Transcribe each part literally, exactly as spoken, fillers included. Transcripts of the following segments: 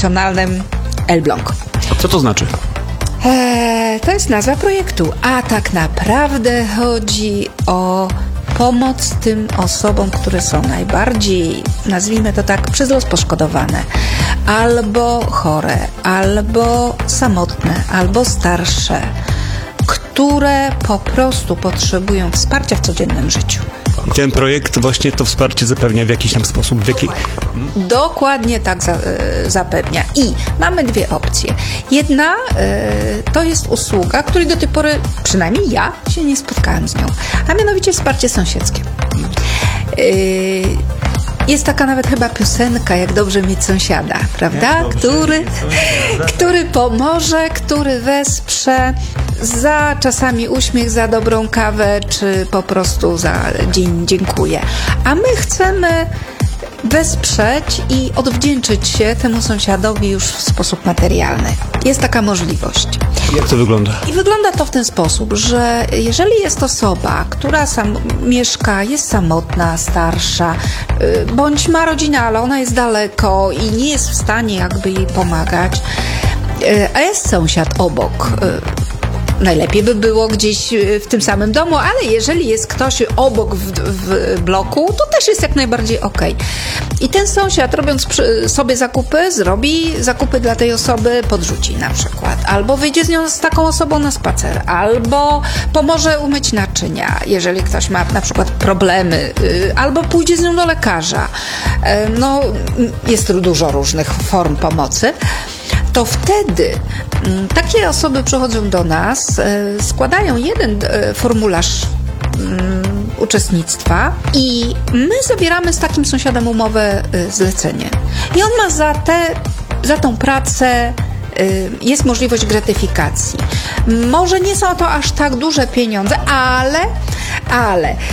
profesjonalnym Elbląg. Co to znaczy? Eee, to jest nazwa projektu, a tak naprawdę chodzi o pomoc tym osobom, które są najbardziej, nazwijmy to tak, przez los poszkodowane, albo chore, albo samotne, albo starsze, które po prostu potrzebują wsparcia w codziennym życiu. Ten projekt właśnie to wsparcie zapewnia w jakiś tam sposób. W jaki... Dokładnie tak za, y, zapewnia. I mamy dwie opcje. Jedna y, to jest usługa, której do tej pory, przynajmniej ja, się nie spotkałam z nią, a mianowicie wsparcie sąsiedzkie. Y, Jest taka nawet chyba piosenka, jak dobrze mieć sąsiada, prawda? Który, który pomoże, który wesprze za czasami uśmiech, za dobrą kawę, czy po prostu za dzień dziękuję. A my chcemy wesprzeć i odwdzięczyć się temu sąsiadowi już w sposób materialny. Jest taka możliwość. Jak to wygląda? I wygląda to w ten sposób, że jeżeli jest osoba, która sam mieszka, jest samotna, starsza, yy, bądź ma rodzinę, ale ona jest daleko i nie jest w stanie jakby jej pomagać, yy, a jest sąsiad obok, yy, najlepiej by było gdzieś w tym samym domu, ale jeżeli jest ktoś obok w, w bloku, to też jest jak najbardziej okej. I ten sąsiad, robiąc przy, sobie zakupy, zrobi zakupy dla tej osoby, podrzuci na przykład, albo wyjdzie z nią z taką osobą na spacer, albo pomoże umyć naczynia, jeżeli ktoś ma na przykład problemy, yy, albo pójdzie z nią do lekarza. Yy, no, jest tu dużo różnych form pomocy. To wtedy m, takie osoby przychodzą do nas, e, składają jeden e, formularz m, uczestnictwa i my zawieramy z takim sąsiadem umowę e, zlecenie. I on ma za, te, za tą pracę e, jest możliwość gratyfikacji. Może nie są to aż tak duże pieniądze, ale, ale e,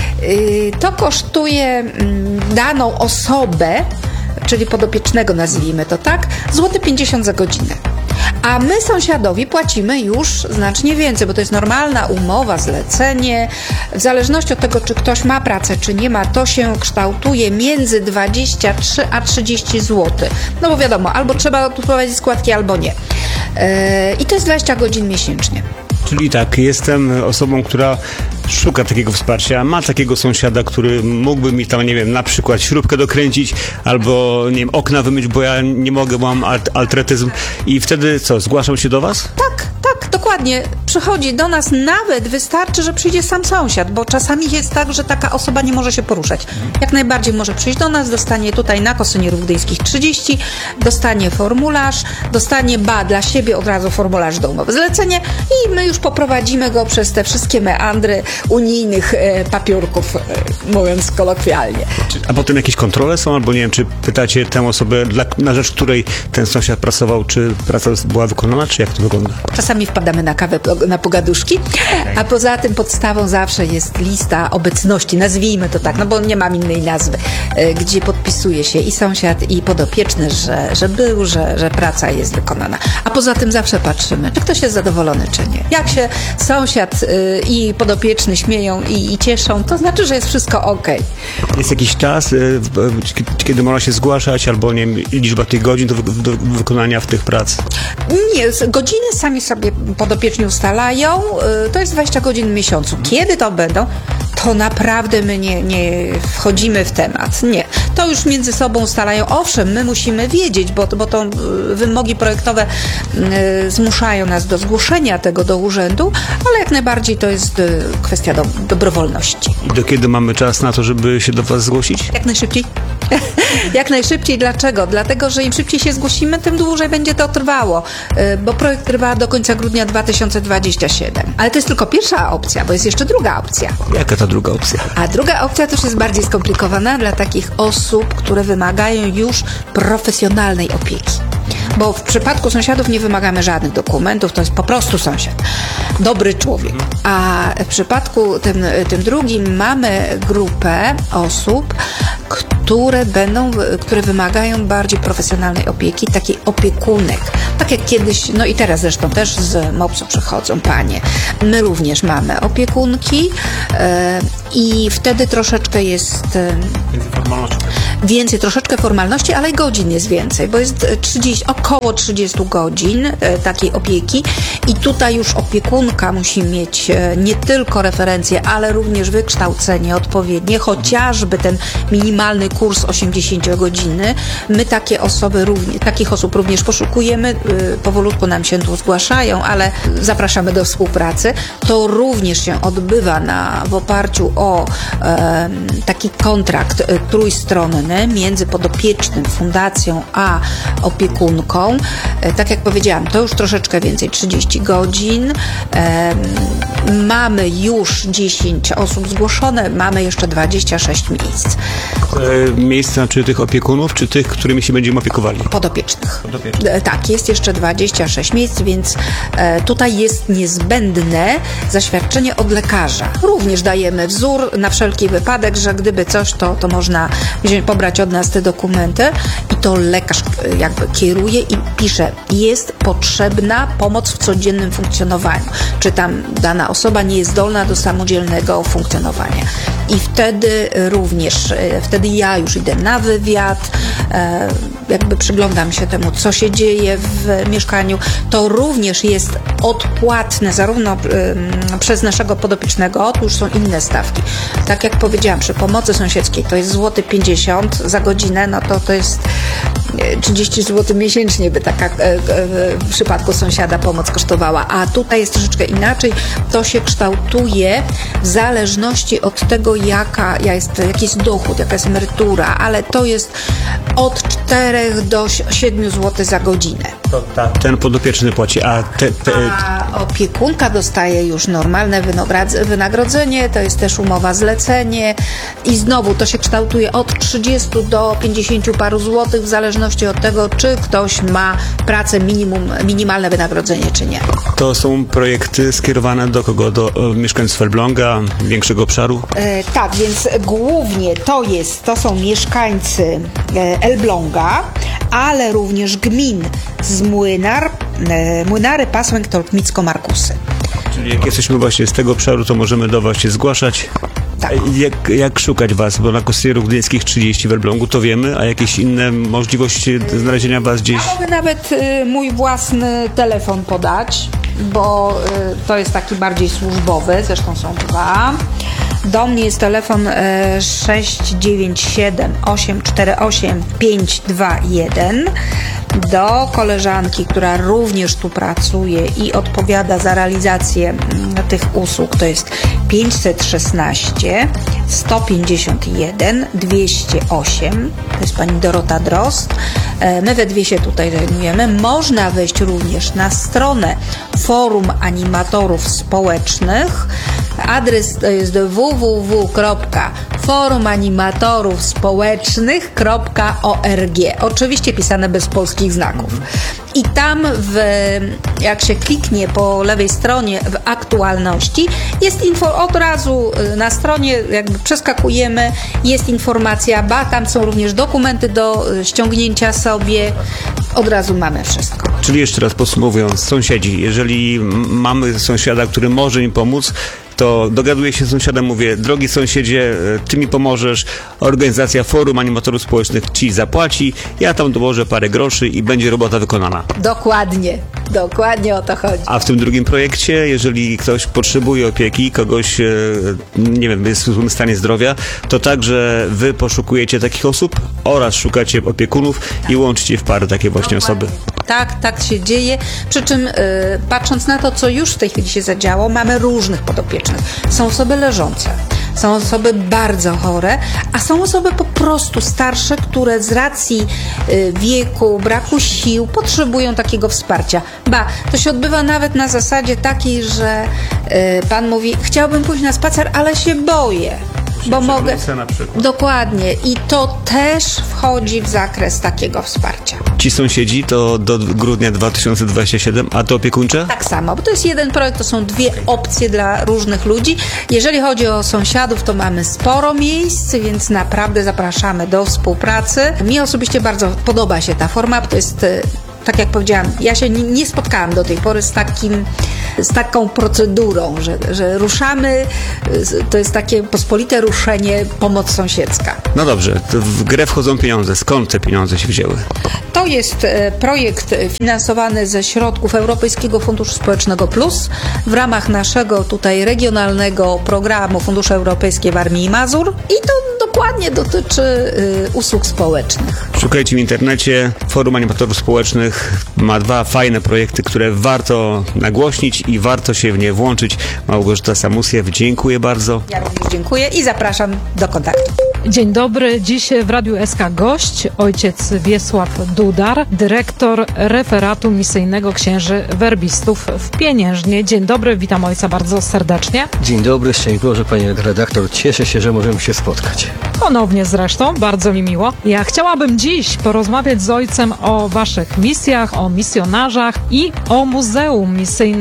to kosztuje m, daną osobę, czyli podopiecznego, nazwijmy to tak, złoty pięćdziesiąt za godzinę. A my sąsiadowi płacimy już znacznie więcej, bo to jest normalna umowa, zlecenie. W zależności od tego, czy ktoś ma pracę, czy nie ma, to się kształtuje między dwadzieścia trzy a trzydzieści złotych. No bo wiadomo, albo trzeba tu prowadzić składki, albo nie. Yy, I to jest dwadzieścia godzin miesięcznie. Czyli tak, jestem osobą, która szuka takiego wsparcia, ma takiego sąsiada, który mógłby mi tam, nie wiem, na przykład śrubkę dokręcić albo, nie wiem, okna wymyć, bo ja nie mogę, mam altretyzm i wtedy co, zgłaszam się do was? Tak, tak, dokładnie. Przychodzi do nas, nawet wystarczy, że przyjdzie sam sąsiad, bo czasami jest tak, że taka osoba nie może się poruszać. Jak najbardziej może przyjść do nas, dostanie tutaj na Kosynierów Gdyńskich trzydzieści, dostanie formularz, dostanie ba dla siebie od razu formularz do umowy zlecenie i my już poprowadzimy go przez te wszystkie meandry unijnych e, papiurków, e, mówiąc kolokwialnie. A potem jakieś kontrole są, albo nie wiem, czy pytacie tę osobę, dla, na rzecz której ten sąsiad pracował, czy praca była wykonana, czy jak to wygląda? Czasami wpadamy na kawę, na pogaduszki, a poza tym podstawą zawsze jest lista obecności, nazwijmy to tak, no bo nie mam innej nazwy, e, gdzie podpisuje się i sąsiad, i podopieczny, że, że był, że, że praca jest wykonana. A poza tym zawsze patrzymy, czy ktoś jest zadowolony, czy nie. Jak się sąsiad y, i podopieczny śmieją i, i cieszą, to znaczy, że jest wszystko okej. Jest jakiś czas, y, kiedy można się zgłaszać, albo nie wiem, liczba tych godzin do, do wykonania w tych prac? Nie, godziny sami sobie podopieczni ustalają, y, to jest dwadzieścia godzin w miesiącu. Kiedy to będą? To naprawdę my nie, nie wchodzimy w temat. Nie. To już między sobą ustalają. Owszem, my musimy wiedzieć, bo, bo to wymogi projektowe y, zmuszają nas do zgłoszenia tego do urzędu, ale jak najbardziej to jest y, kwestia do, dobrowolności. I do kiedy mamy czas na to, żeby się do was zgłosić? Jak najszybciej. Jak najszybciej. Dlaczego? Dlatego, że im szybciej się zgłosimy, tym dłużej będzie to trwało, y, bo projekt trwa do końca grudnia dwa tysiące dwudziestego siódmego. Ale to jest tylko pierwsza opcja, bo jest jeszcze druga opcja. Jaka ta druga opcja? A druga opcja też jest bardziej skomplikowana dla takich osób, które wymagają już profesjonalnej opieki. Bo w przypadku sąsiadów nie wymagamy żadnych dokumentów, to jest po prostu sąsiad. Dobry człowiek. A w przypadku tym, tym drugim mamy grupę osób, które będą, które wymagają bardziej profesjonalnej opieki, taki opiekunek. Tak jak kiedyś, no i teraz zresztą też z mopsu przychodzą panie. My również mamy opiekunki, e, i wtedy troszeczkę jest e, Formalności. więcej, troszeczkę formalności, ale godzin jest więcej, bo jest trzydzieści, około trzydzieści godzin e, takiej opieki i tutaj już opiekunka musi mieć e, nie tylko referencje, ale również wykształcenie odpowiednie, chociażby ten minimalny kurs osiemdziesiąt godzin. My takie osoby, również, takich osób również poszukujemy, e, powolutku nam się tu zgłaszają, ale zapraszamy do współpracy. To również się odbywa na, w oparciu o e, taki kontrakt e, trójstronny między podopiecznym, fundacją a opiekunką. E, tak jak powiedziałam, to już troszeczkę więcej, trzydzieści godzin. E, mamy już dziesięć osób zgłoszone, mamy jeszcze dwadzieścia sześć miejsc. E, miejsca czy tych opiekunów, czy tych, którymi się będziemy opiekowali? Podopiecznych. Podopiecznych. E, tak, jest jeszcze dwadzieścia sześć miejsc, więc e, tutaj jest niezbędne zaświadczenie od lekarza. Również dajemy wzór na wszelki wypadek, że gdyby coś, to, to można wziąć, pobrać od nas te dokumenty i to lekarz e, jakby kieruje i pisze, jest potrzebna pomoc w codziennym funkcjonowaniu. Czy tam dana osoba nie jest zdolna do samodzielnego funkcjonowania. I wtedy również, e, wtedy ja już idę na wywiad, e, jakby przyglądam się temu, co się dzieje w mieszkaniu. To również jest odpłatne zarówno y, przez naszego podopiecznego, tu już są inne stawki. Tak jak powiedziałam, przy pomocy sąsiedzkiej to jest złoty pięćdziesiąt za godzinę, no to to jest trzydzieści złotych miesięcznie by taka e, e, w przypadku sąsiada pomoc kosztowała, a tutaj jest troszeczkę inaczej. To się kształtuje w zależności od tego, jaka jest, jaki jest dochód, jaka jest emerytura, ale to jest od czterech do siedmiu złotych za godzinę. To ta, ten podopieczny płaci, a te, te... A opiekunka dostaje już normalne wynagrodzenie, to jest też umowa zlecenie i znowu to się kształtuje od trzydziestu do pięćdziesięciu paru złotych w zależności od tego, czy ktoś ma pracę minimum, minimalne wynagrodzenie, czy nie. To są projekty skierowane do kogo? Do e, mieszkańców Elbląga, większego obszaru? E, tak, więc głównie to jest, to są mieszkańcy e, Elbląga, ale również gmin z Młynar, e, Młynary, Pasłęk, Tolkmicko, Markusy. Czyli jak jesteśmy właśnie z tego obszaru, to możemy do Was się zgłaszać. Tak. Jak, jak szukać Was? Bo na Kościerów Gdyńskich trzydzieści w Elblągu to wiemy, a jakieś inne możliwości znalezienia Was gdzieś? Ja mogę nawet y, mój własny telefon podać, bo y, to jest taki bardziej służbowy, zresztą są dwa. Do mnie jest telefon y, sześć dziewięć siedem osiem cztery osiem pięć dwa jeden. Do koleżanki, która również tu pracuje i odpowiada za realizację mm, tych usług, to jest pięćset szesnaście sto pięćdziesiąt jeden dwieście osiem. To jest pani Dorota Drozd. My we dwie się tutaj zajmujemy. Można wejść również na stronę Forum Animatorów Społecznych. Adres to jest w w w kropka forum animatorów społecznych kropka org. Oczywiście pisane bez polskich znaków. I tam, w, jak się kliknie po lewej stronie w aktualności, jest info od razu na stronie, jakby przeskakujemy, jest informacja, ba, tam są również dokumenty do ściągnięcia sobie. Od razu mamy wszystko. Czyli jeszcze raz podsumowując, sąsiedzi, jeżeli mamy sąsiada, który może im pomóc, to dogaduję się z sąsiadem, mówię, drogi sąsiedzie, ty mi pomożesz, organizacja Forum Animatorów Społecznych ci zapłaci, ja tam dołożę parę groszy i będzie robota wykonana. Dokładnie, dokładnie o to chodzi. A w tym drugim projekcie, jeżeli ktoś potrzebuje opieki, kogoś, nie wiem, jest w złym stanie zdrowia, to także wy poszukujecie takich osób oraz szukacie opiekunów i łączycie w pary takie właśnie osoby. Tak, tak się dzieje. Przy czym y, patrząc na to, co już w tej chwili się zadziało, mamy różnych podopiecznych. Są osoby leżące, są osoby bardzo chore, a są osoby po prostu starsze, które z racji y, wieku, braku sił potrzebują takiego wsparcia. Ba, to się odbywa nawet na zasadzie takiej, że y, pan mówi, chciałbym pójść na spacer, ale się boję. Bo mogę. Na przykład. Dokładnie. I to też wchodzi w zakres takiego wsparcia. Ci sąsiedzi to do grudnia dwa tysiące dwudziestego siódmego, a to opiekuńcze? Tak samo, bo to jest jeden projekt, to są dwie opcje dla różnych ludzi. Jeżeli chodzi o sąsiadów, to mamy sporo miejsc, więc naprawdę zapraszamy do współpracy. Mi osobiście bardzo podoba się ta forma, bo to jest tak jak powiedziałam, ja się nie, nie spotkałam do tej pory z takim, z taką procedurą, że, że ruszamy, to jest takie pospolite ruszenie, pomoc sąsiedzka. No dobrze, to w grę wchodzą pieniądze. Skąd te pieniądze się wzięły? To jest projekt finansowany ze środków Europejskiego Funduszu Społecznego Plus w ramach naszego tutaj regionalnego programu Fundusze Europejskie w Warmii i Mazur i to dokładnie dotyczy y, usług społecznych. Szukajcie w internecie, Forum Animatorów Społecznych ma dwa fajne projekty, które warto nagłośnić i warto się w nie włączyć. Małgorzata Samusiew, dziękuję bardzo. Ja również dziękuję i zapraszam do kontaktu. Dzień dobry. Dziś w Radiu S K gość ojciec Wiesław Dudar, dyrektor referatu misyjnego księży werbistów w Pieniężnie. Dzień dobry, witam ojca bardzo serdecznie. Dzień dobry, szczęść Boże, panie redaktor. Cieszę się, że możemy się spotkać. Ponownie zresztą, bardzo mi miło. Ja chciałabym dziś porozmawiać z ojcem o waszych misjach, o misjonarzach i o Muzeum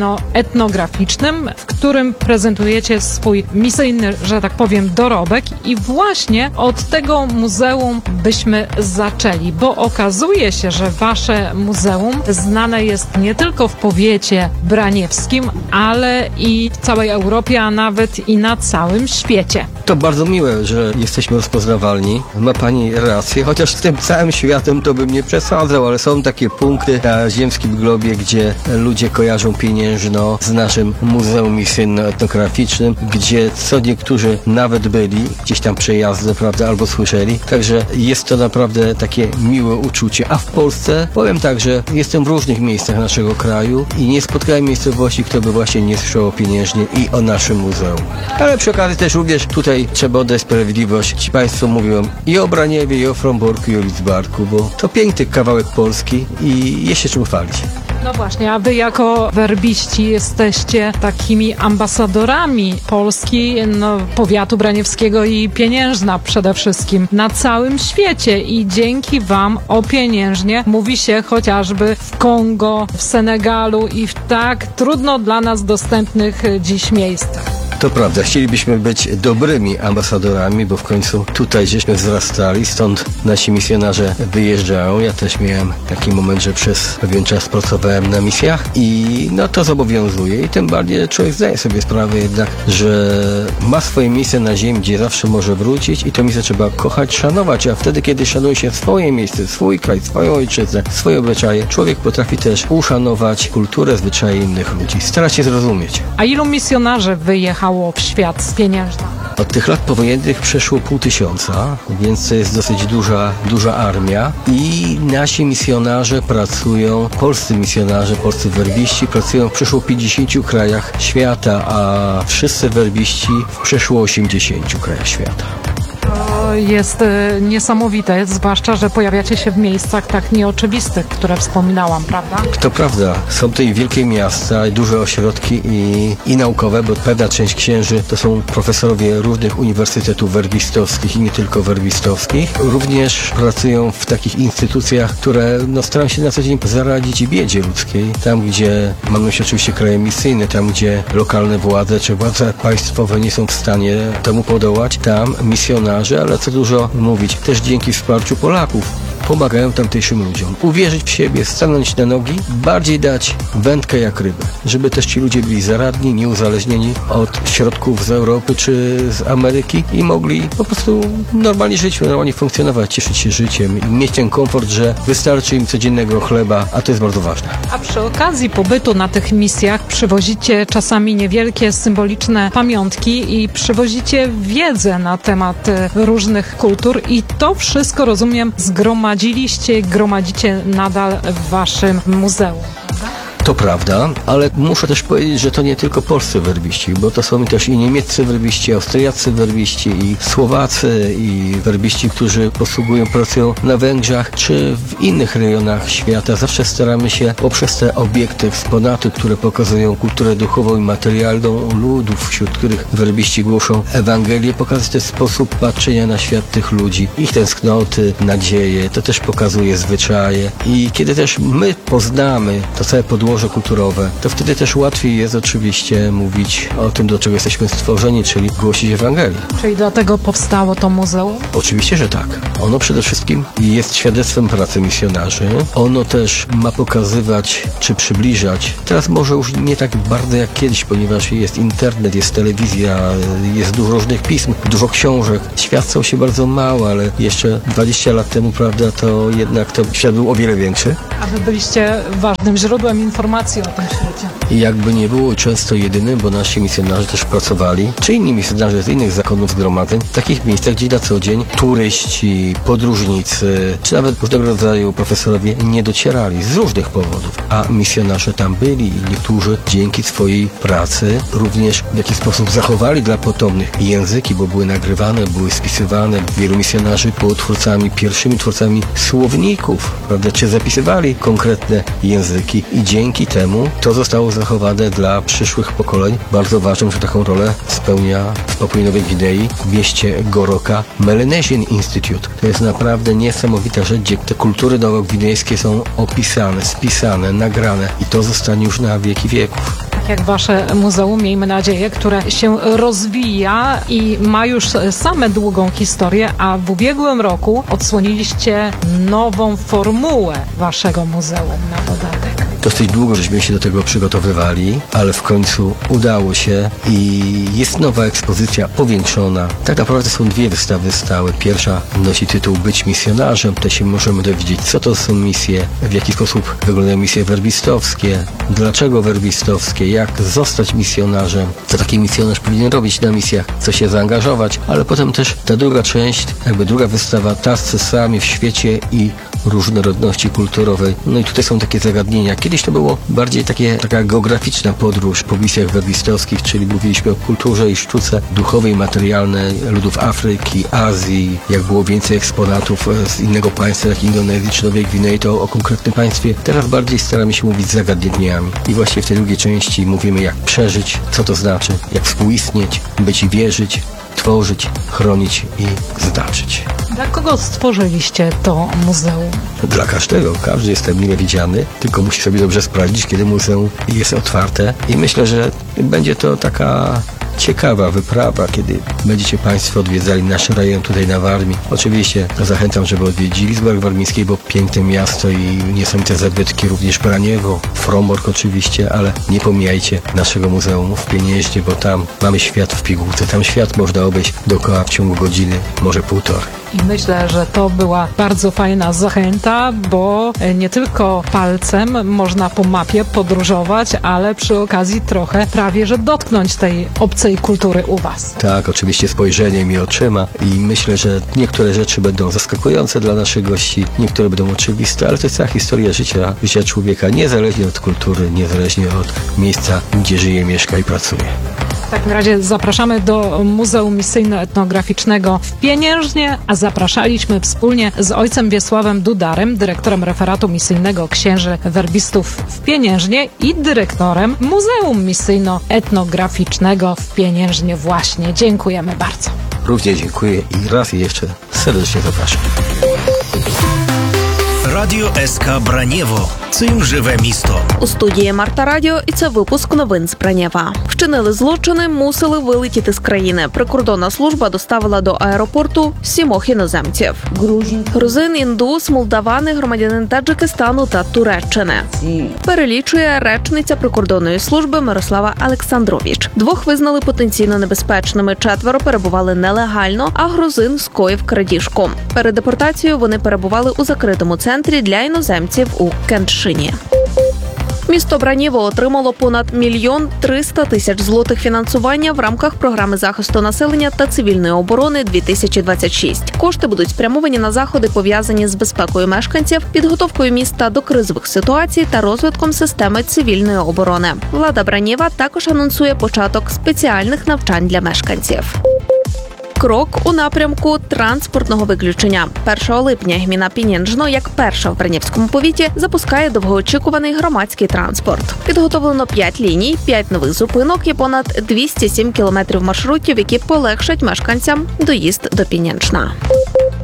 Misyjno-Etnograficznym, w którym prezentujecie swój misyjny, że tak powiem, dorobek i właśnie od tego muzeum byśmy zaczęli, bo okazuje się, że wasze muzeum znane jest nie tylko w powiecie braniewskim, ale i w całej Europie, a nawet i na całym świecie. To bardzo miłe, że jesteśmy rozpoznawalni. Ma pani rację, chociaż z tym całym światem to bym nie przesadzał, ale są takie punkty na ziemskim globie, gdzie ludzie kojarzą Pieniężno z naszym Muzeum Misyjno-Etnograficznym, gdzie co niektórzy nawet byli, gdzieś tam przejazdem, prawda, albo słyszeli. Także jest to naprawdę takie miłe uczucie. A w Polsce powiem tak, że jestem w różnych miejscach naszego kraju i nie spotkałem miejscowości, kto by właśnie nie słyszał o Pieniężnie i o naszym muzeum. Ale przy okazji też również tutaj trzeba oddać sprawiedliwość. Ci państwo mówią i o Braniewie, i o Fromborku, i o Lidzbarku, bo to piękny kawałek Polski i jest się czym chwalić. No właśnie, a wy jako werbiści jesteście takimi ambasadorami Polski, no, powiatu braniewskiego i Pieniężna przede wszystkim na całym świecie i dzięki wam o Pieniężnie mówi się chociażby w Kongo, w Senegalu i w tak trudno dla nas dostępnych dziś miejscach. To prawda, chcielibyśmy być dobrymi ambasadorami, bo w końcu tutaj żeśmy wzrastali, stąd nasi misjonarze wyjeżdżają. Ja też miałem taki moment, że przez pewien czas pracowałem na misjach i no to zobowiązuje i tym bardziej człowiek zdaje sobie sprawę jednak, że ma swoje miejsce na ziemi, gdzie zawsze może wrócić i to miejsce trzeba kochać, szanować, a wtedy, kiedy szanuje się swoje miejsce, swój kraj, swoją ojczyznę, swoje obyczaje, człowiek potrafi też uszanować kulturę, zwyczaje innych ludzi, stara się zrozumieć. A ilu misjonarzy wyjechało w świat z Pieniężna? Od tych lat powojennych przeszło pół tysiąca, więc to jest dosyć duża, duża armia i nasi misjonarze pracują, polscy misjonarze, polscy werbiści pracują w przeszło pięćdziesięciu krajach świata, a wszyscy werbiści w przeszło osiemdziesięciu krajach świata. To jest e, niesamowite, zwłaszcza, że pojawiacie się w miejscach tak nieoczywistych, które wspominałam, prawda? To prawda. Są to i wielkie miasta, i duże ośrodki i, i naukowe, bo pewna część księży to są profesorowie różnych uniwersytetów werbistowskich i nie tylko werbistowskich. Również pracują w takich instytucjach, które no, starają się na co dzień zaradzić biedzie ludzkiej. Tam, gdzie mamy już oczywiście kraje misyjne, tam, gdzie lokalne władze czy władze państwowe nie są w stanie temu podołać, tam misjonarze, ale co dużo mówić, też dzięki wsparciu Polaków pomagają tamtejszym ludziom. Uwierzyć w siebie, stanąć na nogi, bardziej dać wędkę jak rybę, żeby też ci ludzie byli zaradni, nieuzależnieni od środków z Europy czy z Ameryki i mogli po prostu normalnie żyć, normalnie funkcjonować, cieszyć się życiem i mieć ten komfort, że wystarczy im codziennego chleba, a to jest bardzo ważne. A przy okazji pobytu na tych misjach przywozicie czasami niewielkie, symboliczne pamiątki i przywozicie wiedzę na temat różnych kultur i to wszystko, rozumiem, zgromadziliście, gromadzicie nadal w waszym muzeum. To prawda, ale muszę też powiedzieć, że to nie tylko polscy werbiści, bo to są też i niemieccy werbiści, austriaccy werbiści, i Słowacy, i werbiści, którzy posługują, pracują na Węgrzech, czy w innych rejonach świata. Zawsze staramy się poprzez te obiekty, eksponaty, które pokazują kulturę duchową i materialną ludów, wśród których werbiści głoszą Ewangelię, pokazać też sposób patrzenia na świat tych ludzi, ich tęsknoty, nadzieje. To też pokazuje zwyczaje i kiedy też my poznamy to całe podłoże podłoże kulturowe, to wtedy też łatwiej jest oczywiście mówić o tym, do czego jesteśmy stworzeni, czyli głosić Ewangelię. Czyli dlatego powstało to muzeum? Oczywiście, że tak. Ono przede wszystkim jest świadectwem pracy misjonarzy. Ono też ma pokazywać, czy przybliżać. Teraz może już nie tak bardzo jak kiedyś, ponieważ jest internet, jest telewizja, jest dużo różnych pism, dużo książek. Świat stał się bardzo mały, ale jeszcze dwadzieścia lat temu, prawda, to jednak to świat był o wiele większy. A wy byliście ważnym źródłem informacji o tym świecie. I jakby nie było często jedynym, bo nasi misjonarze też pracowali, czy inni misjonarze z innych zakonów zgromadzeń, w takich miejscach, gdzie na co dzień turyści, podróżnicy, czy nawet różnego rodzaju profesorowie nie docierali z różnych powodów. A misjonarze tam byli i niektórzy dzięki swojej pracy również w jakiś sposób zachowali dla potomnych języki, bo były nagrywane, były spisywane. Wielu misjonarzy było twórcami, pierwszymi twórcami słowników, prawda, czy zapisywali konkretne języki i dzięki temu to zostało zachowane dla przyszłych pokoleń. Bardzo ważną, że taką rolę spełnia w Papui Nowej Gwinei w mieście Goroka Melanesian Institute. To jest naprawdę niesamowita rzecz, gdzie te kultury nowogwinejskie są opisane, spisane, nagrane i to zostanie już na wieki wieków. Tak jak wasze muzeum, miejmy nadzieję, które się rozwija i ma już same długą historię, a w ubiegłym roku odsłoniliście nową formułę waszego muzeum na dodatek. Dosyć długo żeśmy się do tego przygotowywali, ale w końcu udało się i jest nowa ekspozycja powiększona. Tak naprawdę są dwie wystawy stałe. Pierwsza nosi tytuł Być misjonarzem. Tutaj się możemy dowiedzieć, co to są misje, w jaki sposób wyglądają misje werbistowskie, dlaczego werbistowskie, jak zostać misjonarzem, co taki misjonarz powinien robić na misjach, co się zaangażować, ale potem też ta druga część, jakby druga wystawa, Tacy sami w świecie i różnorodności kulturowej. No i tutaj są takie zagadnienia. Kiedyś to było bardziej takie, taka geograficzna podróż po misjach werbistowskich, czyli mówiliśmy o kulturze i sztuce duchowej, materialnej ludów Afryki, Azji. Jak było więcej eksponatów z innego państwa, jak Indonezji czy Nowej Gwinei, to o konkretnym państwie. Teraz bardziej staramy się mówić zagadnieniami. I właśnie w tej drugiej części mówimy, jak przeżyć, co to znaczy, jak współistnieć, być i wierzyć, tworzyć, chronić i znaczyć. Dla kogo stworzyliście to muzeum? Dla każdego. Każdy jest tam mile widziany, tylko musi sobie dobrze sprawdzić, kiedy muzeum jest otwarte. I myślę, że będzie to taka ciekawa wyprawa, kiedy będziecie Państwo odwiedzali nasz rejon tutaj na Warmii. Oczywiście zachęcam, żeby odwiedzili Zborach Warmińskiej, bo piękne miasto i niesamowite zabytki, również Braniewo, Frombork oczywiście, ale nie pomijajcie naszego muzeum w Pienięźnie, bo tam mamy świat w pigułce. Tam świat można obejść dookoła w ciągu godziny, może półtorej. I myślę, że to była bardzo fajna zachęta, bo nie tylko palcem można po mapie podróżować, ale przy okazji trochę prawie, że dotknąć tej obcej kultury u was. Tak, oczywiście spojrzeniem i oczyma i myślę, że niektóre rzeczy będą zaskakujące dla naszych gości, niektóre będą oczywiste, ale to jest cała historia życia, życia człowieka, niezależnie od kultury, niezależnie od miejsca, gdzie żyje, mieszka i pracuje. W takim razie zapraszamy do Muzeum Misyjno-Etnograficznego w Pieniężnie, a zapraszaliśmy wspólnie z ojcem Wiesławem Dudarem, dyrektorem referatu misyjnego księży werbistów w Pieniężnie i dyrektorem Muzeum Misyjno-Etnograficznego w Pieniężnie właśnie. Dziękujemy bardzo. Również dziękuję i raz jeszcze serdecznie zapraszam. Радіо СК Бранєво. Цим живе місто. У студії Марта Радіо, і це випуск новин з Бранєва. Вчинили злочини, мусили вилетіти з країни. Прикордонна служба доставила до аеропорту сімох іноземців. Грузин, індус, молдавани, громадянин Таджикистану та Туреччини. Перелічує речниця прикордонної служби Мирослава Олександрович. Двох визнали потенційно небезпечними, четверо перебували нелегально, а грузин скоїв крадіжку. Перед депортацією вони перебували у закритому центрі для іноземців у Кеншині. Місто Браніво отримало понад мільйон триста тисяч злотих фінансування в рамках програми захисту населення та цивільної оборони дві тисячі двадцять шість. Кошти будуть спрямовані на заходи, пов'язані з безпекою мешканців, підготовкою міста до кризових ситуацій та розвитком системи цивільної оборони. Влада Браніва також анонсує початок спеціальних навчань для мешканців. Крок у напрямку транспортного виключення. першого липня гміна Пінєнжно, як перша в Бранєвському повіті, запускає довгоочікуваний громадський транспорт. Підготовлено п'ять ліній, п'ять нових зупинок і понад двісті сім кілометрів маршрутів, які полегшать мешканцям доїзд до Пінєнжна.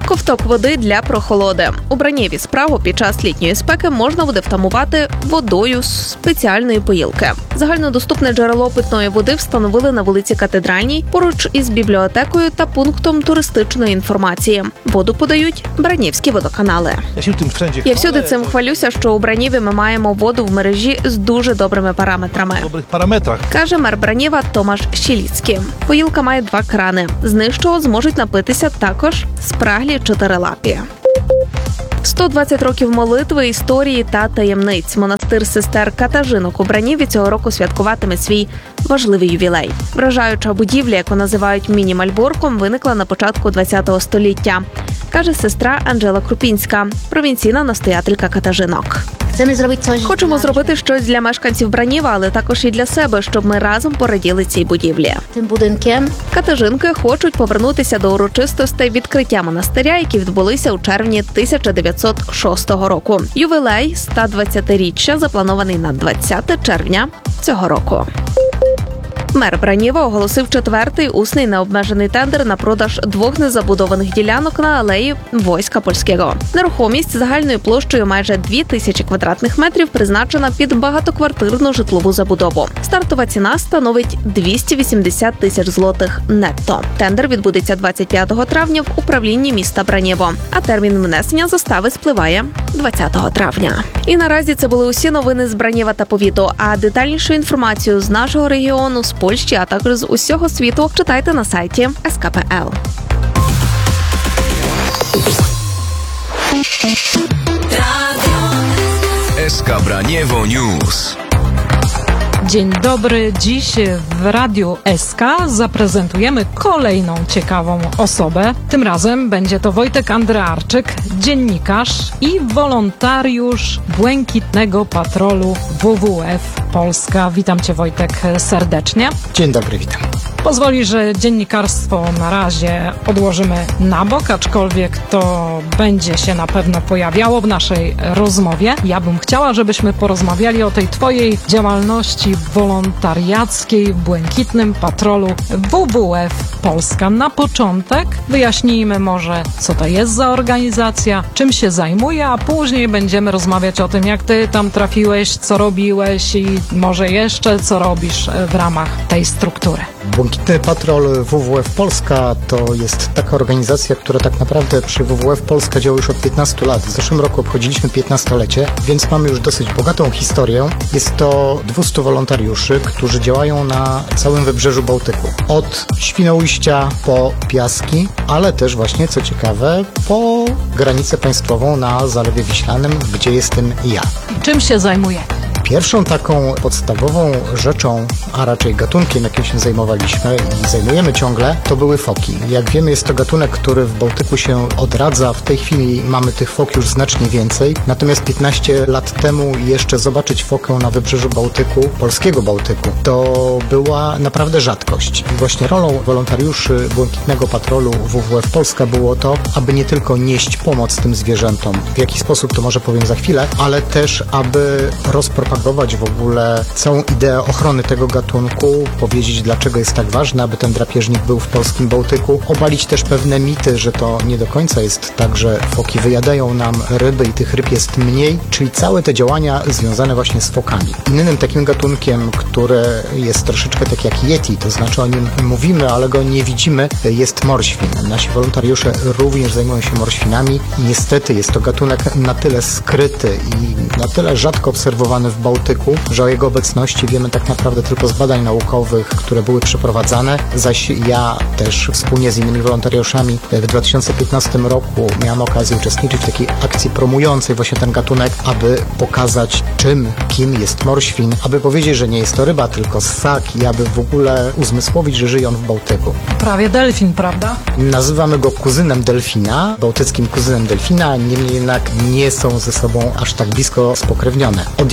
Ковток води для прохолоди. У Бранєві справу під час літньої спеки можна буде втамувати водою з спеціальної поїлки. Загальнодоступне джерело питної води встановили на вулиці Катедральній, поруч із бібліотекою та пунктом туристичної інформації. Воду подають Бранєвські водоканали. Я всюди цим хвалюся, що у Бранєві ми маємо воду в мережі з дуже добрими параметрами. Каже мер Бранєва Томаш Щіліцький. Поїлка має два крани. З нижчого зможуть напитися також спраглі чотирилапі. сто двадцять років молитви, історії та таємниць. Монастир сестер Катажинок у Бранєві цього року святкуватиме свій важливий ювілей. Вражаюча будівля, яку називають міні-мальборком, виникла на початку ХХ століття, каже сестра Анжела Крупінська, провінційна настоятелька Катажинок. Хочемо зробити щось для мешканців Бранєва, але також і для себе, щоб ми разом пораділи цій будівлі. Катажинки хочуть повернутися до урочистостей відкриття монастиря, які відбулися у червні тисяча дев'ятсот шостого року. Ювілей ста двадцятиріччя запланований на двадцяте червня цього року. Мер Бранєва оголосив четвертий усний необмежений тендер на продаж двох незабудованих ділянок на алеї Войска Польського. Нерухомість загальною площею майже дві тисячі квадратних метрів призначена під багатоквартирну житлову забудову. Стартова ціна становить двісті вісімдесят тисяч злотих нетто. Тендер відбудеться двадцять п'ятого травня в управлінні міста Бранєво, а термін внесення застави спливає двадцятого травня. І наразі це були усі новини з Бранєва та повіту, а детальнішу інформацію з нашого регіону, з Польщі, а також з усього світу читайте на сайті ес ка пе ел. ес ка Braniewo News. Dzień dobry. Dziś w Radiu S K zaprezentujemy kolejną ciekawą osobę. Tym razem będzie to Wojtek Andrearczyk, dziennikarz i wolontariusz Błękitnego Patrolu W W F Polska. Witam Cię, Wojtek, serdecznie. Dzień dobry, witam. Pozwoli, że dziennikarstwo na razie odłożymy na bok, aczkolwiek to będzie się na pewno pojawiało w naszej rozmowie. Ja bym chciała, żebyśmy porozmawiali o tej Twojej działalności wolontariackiej w Błękitnym Patrolu W W F Polska. Na początek wyjaśnijmy może, co to jest za organizacja, czym się zajmuje, a później będziemy rozmawiać o tym, jak Ty tam trafiłeś, co robiłeś i może jeszcze co robisz w ramach tej struktury. Błękitny Patrol W W F Polska to jest taka organizacja, która tak naprawdę przy W W F Polska działa już od piętnastu lat. W zeszłym roku obchodziliśmy piętnastolecie, więc mamy już dosyć bogatą historię. Jest to dwieście wolontariuszy, którzy działają na całym wybrzeżu Bałtyku. Od Świnoujścia po Piaski, ale też właśnie, co ciekawe, po granicę państwową na Zalewie Wiślanym, gdzie jestem ja. Czym się zajmuje? Pierwszą taką podstawową rzeczą, a raczej gatunkiem, jakim się zajmowaliśmy i zajmujemy ciągle, to były foki. Jak wiemy, jest to gatunek, który w Bałtyku się odradza. W tej chwili mamy tych fok już znacznie więcej. Natomiast piętnaście lat temu jeszcze zobaczyć fokę na wybrzeżu Bałtyku, polskiego Bałtyku, to była naprawdę rzadkość. I właśnie rolą wolontariuszy Błękitnego Patrolu W W F Polska było to, aby nie tylko nieść pomoc tym zwierzętom, w jaki sposób to może powiem za chwilę, ale też, aby rozpropagować w ogóle całą ideę ochrony tego gatunku, powiedzieć, dlaczego jest tak ważne, aby ten drapieżnik był w polskim Bałtyku, obalić też pewne mity, że to nie do końca jest tak, że foki wyjadają nam ryby i tych ryb jest mniej, czyli całe te działania związane właśnie z fokami. Innym takim gatunkiem, który jest troszeczkę tak jak Yeti, to znaczy o nim mówimy, ale go nie widzimy, jest morświn. Nasi wolontariusze również zajmują się morświnami i niestety jest to gatunek na tyle skryty i na tyle rzadko obserwowany w Bałtyku, że o jego obecności wiemy tak naprawdę tylko z badań naukowych, które były przeprowadzane, zaś ja też wspólnie z innymi wolontariuszami w dwa tysiące piętnastym roku miałem okazję uczestniczyć w takiej akcji promującej właśnie ten gatunek, aby pokazać czym, kim jest morświn, aby powiedzieć, że nie jest to ryba, tylko ssak i aby w ogóle uzmysłowić, że żyje on w Bałtyku. Prawie delfin, prawda? Nazywamy go kuzynem delfina, bałtyckim kuzynem delfina, niemniej jednak nie są ze sobą aż tak blisko spokrewnione. Od jakiegoś czasu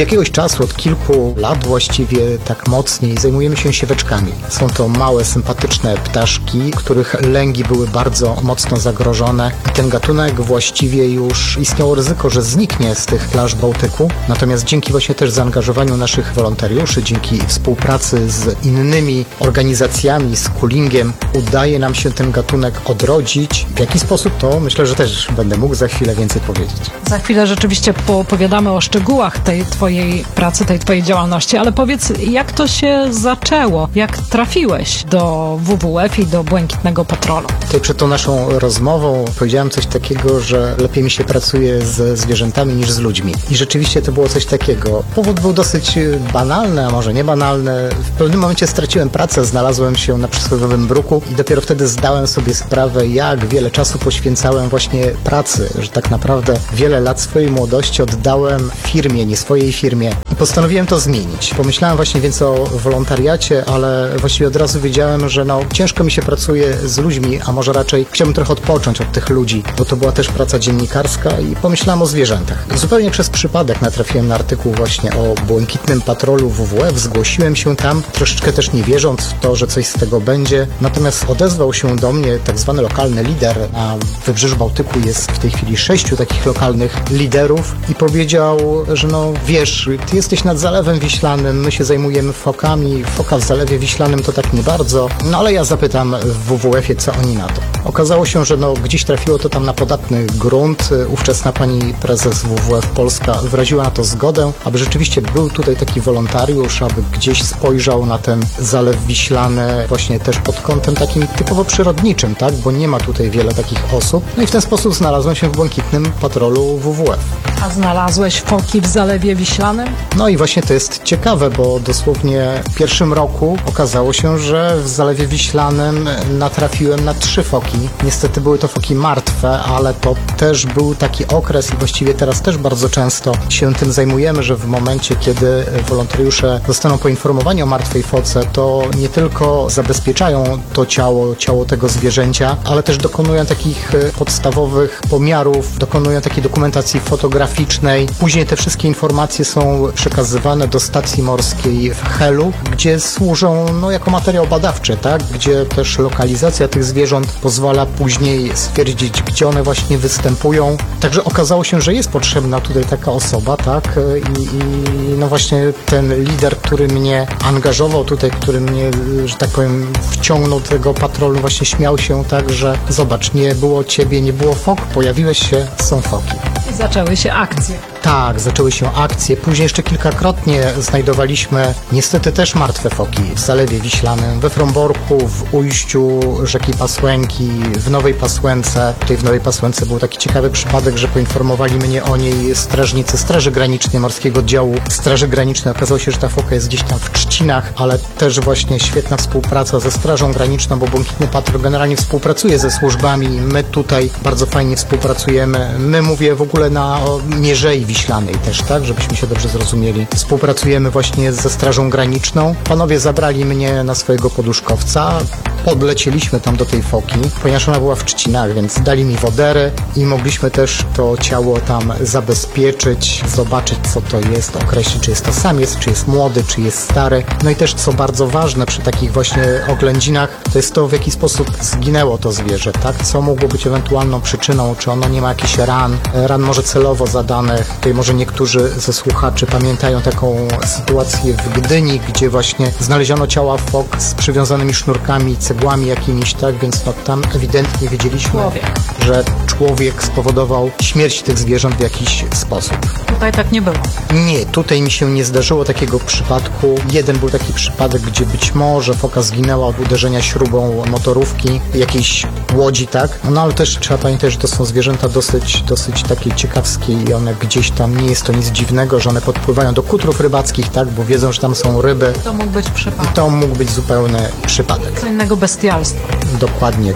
czasu, od kilku lat właściwie tak mocniej zajmujemy się sieweczkami. Są to małe, sympatyczne ptaszki, których lęgi były bardzo mocno zagrożone i ten gatunek właściwie już istniało ryzyko, że zniknie z tych plaż Bałtyku. Natomiast dzięki właśnie też zaangażowaniu naszych wolontariuszy, dzięki współpracy z innymi organizacjami, z Kulingiem, udaje nam się ten gatunek odrodzić. W jaki sposób, to myślę, że też będę mógł za chwilę więcej powiedzieć. Za chwilę rzeczywiście poopowiadamy o szczegółach tej twojej pracy, tej twojej działalności, ale powiedz, jak to się zaczęło? Jak trafiłeś do W W F i do Błękitnego Patrolu? Tutaj przed tą naszą rozmową powiedziałem coś takiego, że lepiej mi się pracuje ze zwierzętami niż z ludźmi. I rzeczywiście to było coś takiego. Powód był dosyć banalny, a może nie banalny. W pewnym momencie straciłem pracę, znalazłem się na przysłowiowym bruku i dopiero wtedy zdałem sobie sprawę, jak wiele czasu poświęcałem właśnie pracy, że tak naprawdę wiele lat swojej młodości oddałem firmie, nie swojej firmie i postanowiłem to zmienić. Pomyślałem właśnie więc o wolontariacie, ale właściwie od razu wiedziałem, że no ciężko mi się pracuje z ludźmi, a może raczej chciałbym trochę odpocząć od tych ludzi, bo to była też praca dziennikarska i pomyślałem o zwierzętach. Zupełnie przez przypadek natrafiłem na artykuł właśnie o Błękitnym Patrolu W W F, zgłosiłem się tam, troszeczkę też nie wierząc w to, że coś z tego będzie, natomiast odezwał się do mnie tak zwany lokalny lider. Na Wybrzeżu Bałtyku jest w tej chwili sześciu takich lokalnych liderów i powiedział, że no wiesz, ty jesteś nad Zalewem Wiślanym, my się zajmujemy fokami, foka w Zalewie Wiślanym to tak nie bardzo, no ale ja zapytam w W W F-ie, co oni na to. Okazało się, że no gdzieś trafiło to tam na podatny grunt. Ówczesna pani prezes W W F Polska wyraziła na to zgodę, aby rzeczywiście był tutaj taki wolontariusz, aby gdzieś spojrzał na ten Zalew Wiślany właśnie też pod kątem takim typowo przyrodniczym, tak, bo nie ma tutaj wiele takich osób. No i w ten sposób znalazłem się w Błękitnym Patrolu W W F. A znalazłeś foki w Zalewie Wiślanym? No i właśnie to jest ciekawe, bo dosłownie w pierwszym roku okazało się, że w Zalewie Wiślanym natrafiłem na trzy foki. Niestety były to foki martwe, ale to też był taki okres i właściwie teraz też bardzo często się tym zajmujemy, że w momencie, kiedy wolontariusze zostaną poinformowani o martwej foce, to nie tylko zabezpieczają to ciało, ciało tego zwierzęcia, ale też dokonują takich podstawowych pomiarów, dokonują takiej dokumentacji fotograficznej. Później te wszystkie informacje są przekazywane do stacji morskiej w Helu, gdzie służą no, jako materiał badawczy, tak? Gdzie też lokalizacja tych zwierząt pozwala później stwierdzić, gdzie one właśnie występują. Także okazało się, że jest potrzebna tutaj taka osoba, tak? I, i no właśnie ten lider, który mnie angażował tutaj, który mnie, że tak powiem, wciągnął do tego patrolu, właśnie śmiał się tak, że zobacz, nie było ciebie, nie było fok, pojawiłeś się, są foki. I zaczęły się akcje. Tak, zaczęły się akcje. Później jeszcze kilkakrotnie znajdowaliśmy niestety też martwe foki w Zalewie Wiślanym, we Fromborku, w ujściu rzeki Pasłęki, w Nowej Pasłęce. Tutaj w Nowej Pasłęce był taki ciekawy przypadek, że poinformowali mnie o niej strażnicy Straży Granicznej, Morskiego Oddziału Straży Granicznej. Okazało się, że ta foka jest gdzieś tam w Trzcinach, ale też właśnie świetna współpraca ze Strażą Graniczną, bo Błękitny Patrol generalnie współpracuje ze służbami. My tutaj bardzo fajnie współpracujemy. My, mówię w ogóle na Mierzei Wiślanej też, tak, żebyśmy się dobrze zrozumieli. Współpracujemy właśnie ze Strażą Graniczną. Panowie zabrali mnie na swojego poduszkowca. Podlecieliśmy tam do tej foki, ponieważ ona była w Trzcinach, więc dali mi wodery i mogliśmy też to ciało tam zabezpieczyć, zobaczyć, co to jest, określić, czy jest to samiec, czy jest młody, czy jest stary. No i też, co bardzo ważne przy takich właśnie oględzinach, to jest to, w jaki sposób zginęło to zwierzę, tak? Co mogło być ewentualną przyczyną, czy ono nie ma jakichś ran, ran może celowo zadanych. Tutaj może niektórzy ze słuchaczy pamiętają taką sytuację w Gdyni, gdzie właśnie znaleziono ciała fok z przywiązanymi sznurkami, cegłami jakimiś, tak? Więc no, tam ewidentnie wiedzieliśmy, Człowiek. że człowiek spowodował śmierć tych zwierząt w jakiś sposób. Tutaj tak nie było. Nie, tutaj mi się nie zdarzyło takiego przypadku. Jeden był taki przypadek, gdzie być może foka zginęła od uderzenia śrubą motorówki, jakiejś łodzi, tak? No ale też trzeba pamiętać, że to są zwierzęta dosyć, dosyć takie ciekawskie i one gdzieś tam, nie jest to nic dziwnego, że one podpływają do kutrów rybackich, tak? Bo wiedzą, że tam są ryby. To mógł być I przypadek. to mógł być zupełny przypadek. Co innego bestialstwo. Dokładnie tak.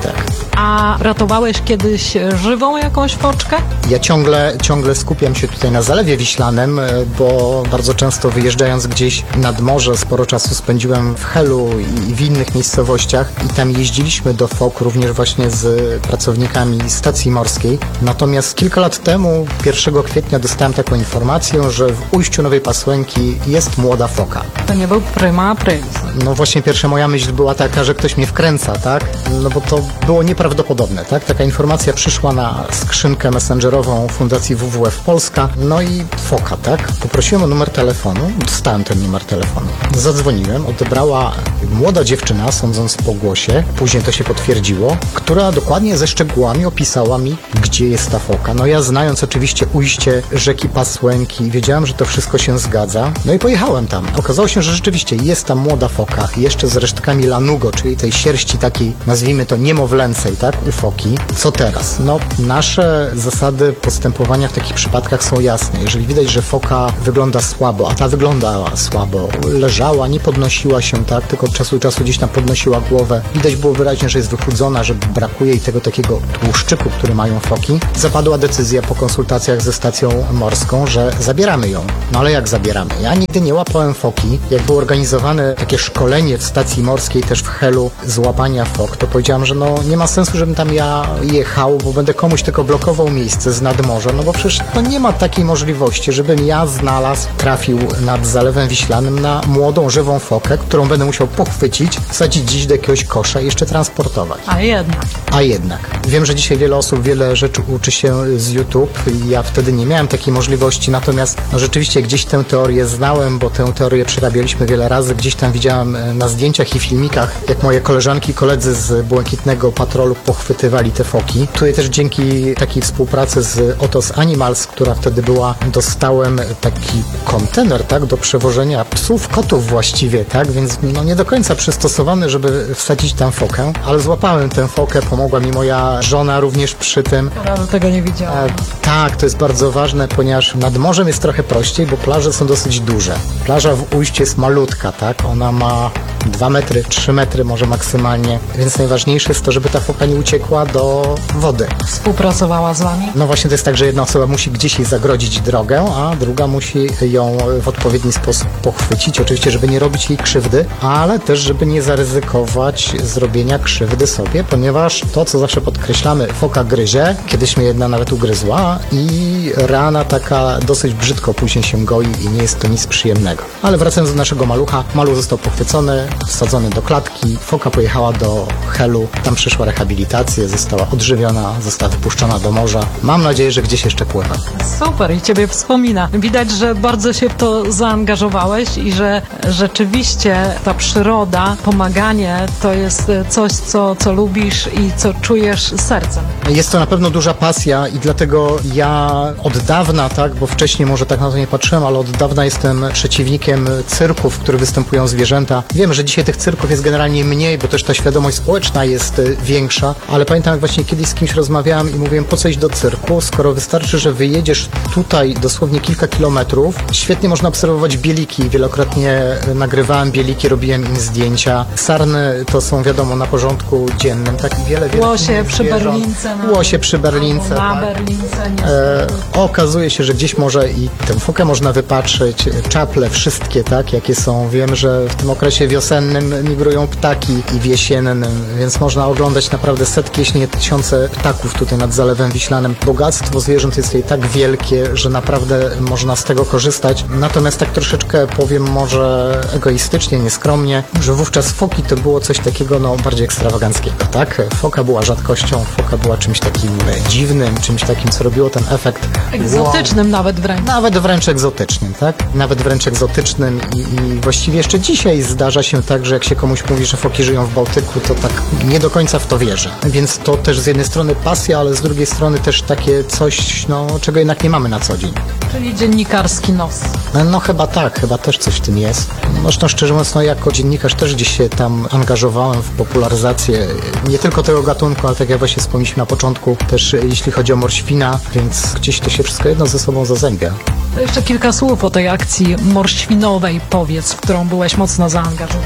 A ratowałeś kiedyś żywą jakąś foczkę? Ja ciągle, ciągle skupiam się tutaj na Zalewie Wiślanym, bo bardzo często wyjeżdżając gdzieś nad morze, sporo czasu spędziłem w Helu i w innych miejscowościach i tam jeździliśmy do fok również właśnie z pracownikami stacji morskiej. Natomiast kilka lat temu, pierwszego kwietnia, dostałem taką informację, że w ujściu Nowej Pasłęki jest młoda foka. To nie był prima aprilis. No właśnie pierwsza moja myśl była taka, że ktoś mnie wkręca, tak? No bo to było nieprawdopodobne, tak? Taka informacja przyszła na skrzynkę messengerową Fundacji W W F Polska, no i foka, tak? Poprosiłem o numer telefonu, dostałem ten numer telefonu. Zadzwoniłem, odebrała młoda dziewczyna, sądząc po głosie, później to się potwierdziło, która dokładnie ze szczegółami opisała mi, gdzie jest ta foka. No ja znając oczywiście ujście rzeki Pasłęki, wiedziałem, że to wszystko się zgadza, no i pojechałem tam. Okazało się, że rzeczywiście jest tam młoda foka, jeszcze z resztkami lanugo, czyli tej sierści takiej, nazwijmy to niemowlęcej, tak, u foki. Co teraz? No, nasze zasady postępowania w takich przypadkach są jasne. Jeżeli widać, że foka wygląda słabo, a ta wyglądała słabo, leżała, nie podnosiła się, tak, tylko od czasu do czasu gdzieś tam podnosiła głowę, widać było wyraźnie, że jest wychudzona, że brakuje jej tego takiego tłuszczyku, który mają foki, zapadła decyzja po konsultacjach ze stacją morską, że zabieramy ją. No ale jak zabieramy? Ja nigdy nie łapałem foki. Jak było organizowane takie szkolenie w stacji morskiej, też w Helu, z łapania fok, to powiedziałem, że no nie ma sensu, żebym tam ja jechał, bo będę komuś tylko blokował miejsce z nadmorza, no bo przecież no nie ma takiej możliwości, żebym ja znalazł, trafił nad Zalewem Wiślanym na młodą, żywą fokę, którą będę musiał pochwycić, wsadzić gdzieś do jakiegoś kosza i jeszcze transportować. A jednak. A jednak. Wiem, że dzisiaj wiele osób wiele rzeczy uczy się z YouTube i ja wtedy nie miałem takiej możliwości, natomiast no rzeczywiście gdzieś tę teorię znałem, bo tę teorię przerabialiśmy wiele razy, gdzieś tam widziałem na zdjęciach i filmikach, jak moje koleżanki i koledzy z Błękitnego Patrolu pochwytywali te foki. Tutaj też dzięki takiej współpracy z Otos Animals, która wtedy była, dostałem taki kontener, tak, do przewożenia psów, kotów właściwie, tak, więc no nie do końca przystosowany, żeby wsadzić tam fokę, ale złapałem tę fokę, pomogła mi moja żona również przy tym. Prawda, tego nie widziałam. E, tak, to jest bardzo ważne, ponieważ nad morzem jest trochę prościej, bo plaże są dosyć duże. Plaża w ujściu jest malutka, tak, ona ma dwa metry, trzy metry może maksymalnie, więc najważniejsze jest to, żeby ta foka nie uciekła do wody. Współpracowała z wami? No właśnie to jest tak, że jedna osoba musi gdzieś jej zagrodzić drogę, a druga musi ją w odpowiedni sposób pochwycić, oczywiście, żeby nie robić jej krzywdy, ale też, żeby nie zaryzykować zrobienia krzywdy sobie, ponieważ to, co zawsze podkreślamy, foka gryzie, kiedyś mnie jedna nawet ugryzła i rana taka dosyć brzydko później się goi i nie jest to nic przyjemnego. Ale wracając do naszego malucha, maluch został pochwycony, wsadzony do klatki, foka pojechała do Helu, tam przyszła rehabilitacja, została odżywiona, została wypuszczona do morza. Mam nadzieję, że gdzieś jeszcze pływa. Super i ciebie wspomina. Widać, że bardzo się w to zaangażowałeś i że rzeczywiście ta przyroda, pomaganie to jest coś, co, co lubisz i co czujesz sercem. Jest to na pewno duża pasja i dlatego ja od dawna, tak, bo wcześniej może tak na to nie patrzyłem, ale od dawna jestem przeciwnikiem cyrków, w których występują zwierzęta. Wiem, że dzisiaj tych cyrków jest generalnie mniej, bo też ta świadomość społeczna jest większa, ale pamiętam, jak właśnie kiedyś z kimś rozmawiałem i mówiłem, po co iść do cyrku, skoro wystarczy, że wyjedziesz tutaj dosłownie kilka kilometrów. Świetnie można obserwować bieliki. Wielokrotnie nagrywałem bieliki, robiłem im zdjęcia. Sarny to są, wiadomo, na porządku dziennym. Tak wiele, wiele Łosie przy Berlince. Na, Łosie przy Berlince. Na tak. Berlince. Nie E, okazuje się, że gdzieś może i tę fokę można wypatrzyć. Czaple wszystkie, tak, jakie są. Wiem, że w tym okresie wiosennym migrują ptaki i w jesiennym, więc można oglądać naprawdę setki, jeśli nie tysiące ptaków tutaj nad Zalewem Wiślanym. Bogactwo zwierząt jest tutaj tak wielkie, że naprawdę można z tego korzystać. Natomiast tak troszeczkę powiem może egoistycznie, nieskromnie, że wówczas foki to było coś takiego no bardziej ekstrawaganckiego, tak? Foka była rzadkością, foka była czymś takim dziwnym, czymś takim, co robiło ten efekt egzotycznym wow. nawet wręcz. Nawet wręcz egzotycznym, tak? Nawet wręcz egzotycznym i, i właściwie jeszcze dzisiaj zdarza się tak, że jak się komuś mówi, że foki żyją w Bałtyku, to tak nie do końca w to wierzę. Więc to też z jednej strony pasja, ale z drugiej strony też takie coś, no, czego jednak nie mamy na co dzień. Czyli dziennikarski nos. No chyba tak, chyba też coś w tym jest. No, zresztą szczerze mówiąc, no, jako dziennikarz też gdzieś się tam angażowałem w popularyzację nie tylko tego gatunku, ale tak jak właśnie wspomnieliśmy na początku, też jeśli chodzi o morświna, więc gdzieś to się wszystko jedno ze sobą zazębia. To jeszcze kilka słów o tej akcji morświnowej, powiedz, w którą byłeś mocno zaangażowany.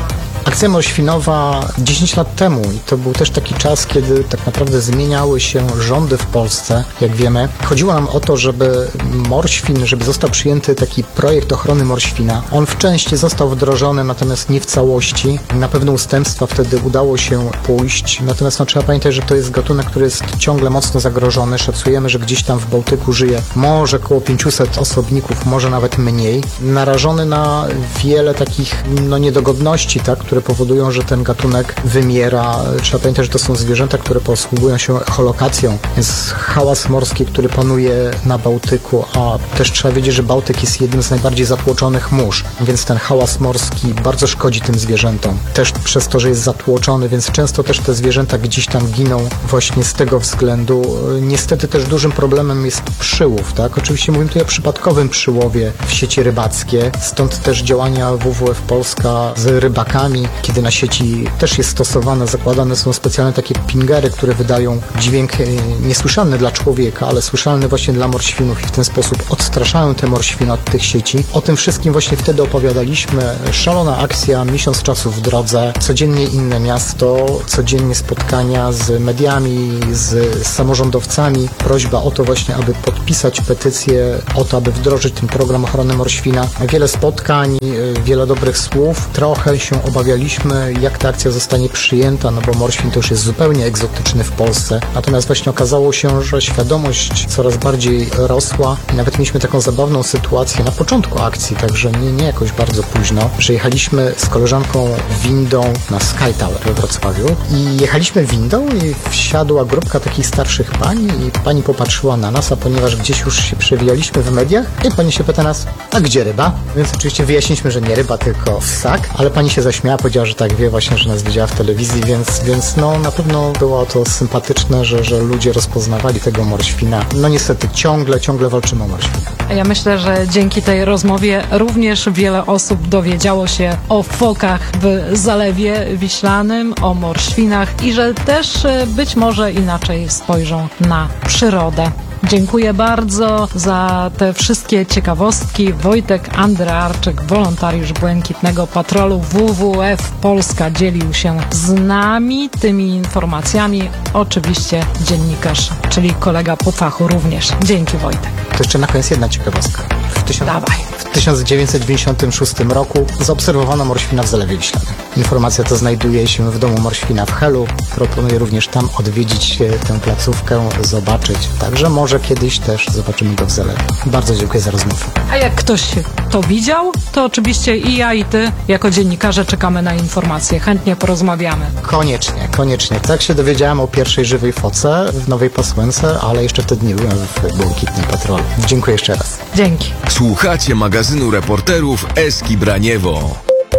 Akcja morświnowa dziesięć lat temu i to był też taki czas, kiedy tak naprawdę zmieniały się rządy w Polsce, jak wiemy. Chodziło nam o to, żeby morświn, żeby został przyjęty taki projekt ochrony morświna. On w części został wdrożony, natomiast nie w całości. Na pewne ustępstwa wtedy udało się pójść, natomiast no, trzeba pamiętać, że to jest gatunek, który jest ciągle mocno zagrożony. Szacujemy, że gdzieś tam w Bałtyku żyje może około pięćset osobników, może nawet mniej. Narażony na wiele takich no, niedogodności, tak, które powodują, że ten gatunek wymiera. Trzeba pamiętać, że to są zwierzęta, które posługują się echolokacją. Jest hałas morski, który panuje na Bałtyku, a też trzeba wiedzieć, że Bałtyk jest jednym z najbardziej zatłoczonych mórz, więc ten hałas morski bardzo szkodzi tym zwierzętom. Też przez to, że jest zatłoczony, więc często też te zwierzęta gdzieś tam giną właśnie z tego względu. Niestety też dużym problemem jest przyłów, tak? Oczywiście mówimy tutaj o przypadkowym przyłowie w sieci rybackie, stąd też działania W W F Polska z rybakami, kiedy na sieci też jest stosowane, zakładane są specjalne takie pingery, które wydają dźwięk niesłyszalny dla człowieka, ale słyszalny właśnie dla morświnów i w ten sposób odstraszają te morświny od tych sieci. O tym wszystkim właśnie wtedy opowiadaliśmy. Szalona akcja, miesiąc czasu w drodze, codziennie inne miasto, codziennie spotkania z mediami, z samorządowcami. Prośba o to właśnie, aby podpisać petycję, o to, aby wdrożyć ten program ochrony morświna. Wiele spotkań, wiele dobrych słów. Trochę się obawialiśmy, jak ta akcja zostanie przyjęta, no bo morświn to już jest zupełnie egzotyczny w Polsce. Natomiast właśnie okazało się, że świadomość coraz bardziej rosła. Nawet mieliśmy taką zabawną sytuację na początku akcji, także nie, nie jakoś bardzo późno, że jechaliśmy z koleżanką windą na Sky Tower we Wrocławiu i jechaliśmy windą i wsiadła grupka takich starszych pań i pani popatrzyła na nas, a ponieważ gdzieś już się przewijaliśmy w mediach i pani się pyta nas, a gdzie ryba? Więc oczywiście wyjaśniliśmy, że nie ryba, tylko ssak, ale pani się zaśmiała, powiedziała, że tak wie właśnie, że nas widziała w telewizji, więc, więc no na pewno było to sympatyczne, że, że ludzie rozpoznawali tego morświna. No niestety ciągle, ciągle walczymy o morświna. A ja myślę, że dzięki tej rozmowie również wiele osób dowiedziało się o fokach w Zalewie Wiślanym, o morświnach i że też e, być może inaczej spojrzą na przyrodę. Dziękuję bardzo za te wszystkie ciekawostki. Wojtek Andrearczyk, wolontariusz Błękitnego Patrolu W W F Polska, dzielił się z nami tymi informacjami. Oczywiście dziennikarz, czyli kolega po fachu również. Dzięki, Wojtek. To jeszcze na koniec jedna ciekawostka. W, tysiąc... Dawaj. w tysiąc dziewięćset dziewięćdziesiątym szóstym roku zaobserwowano morświna w Zalewie Wiślanym. Informacja ta znajduje się w domu morświna w Helu. Proponuję również tam odwiedzić tę placówkę, zobaczyć. Także może kiedyś też zobaczymy go w Zalewie. Bardzo dziękuję za rozmowę. A jak ktoś to widział, to oczywiście i ja, i ty jako dziennikarze czekamy na informacje. Chętnie porozmawiamy. Koniecznie, koniecznie. Tak się dowiedziałem o pierwszej żywej foce w Nowej Pasłęce, ale jeszcze wtedy nie byłem w Błękitnym Patrolu. Dziękuję jeszcze raz. Dzięki. Słuchacie magazynu reporterów Eski Braniewo.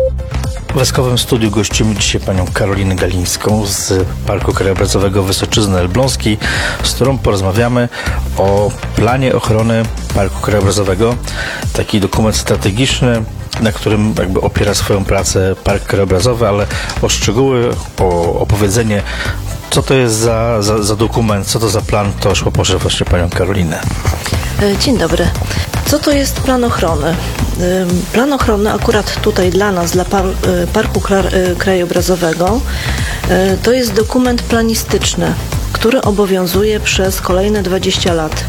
W Eskowym Studiu gościmy dzisiaj panią Karolinę Galińską z Parku Krajobrazowego Wysoczyzny Elbląskiej, z którą porozmawiamy o planie ochrony Parku Krajobrazowego. Taki dokument strategiczny, na którym jakby opiera swoją pracę Park Krajobrazowy, ale o szczegóły, o opowiedzenie, co to jest za, za, za dokument, co to za plan, to już poproszę właśnie panią Karolinę. Dzień dobry. Co to jest plan ochrony? Plan ochrony akurat tutaj dla nas, dla par Parku Krajobrazowego, to jest dokument planistyczny, który obowiązuje przez kolejne dwadzieścia lat.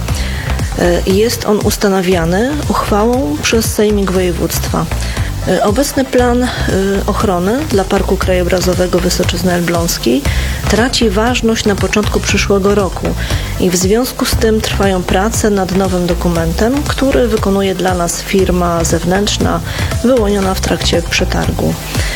Jest on ustanawiany uchwałą przez Sejmik Województwa. Obecny plan ochrony dla Parku Krajobrazowego Wysoczyzny Elbląskiej traci ważność na początku przyszłego roku i w związku z tym trwają prace nad nowym dokumentem, który wykonuje dla nas firma zewnętrzna wyłoniona w trakcie przetargu.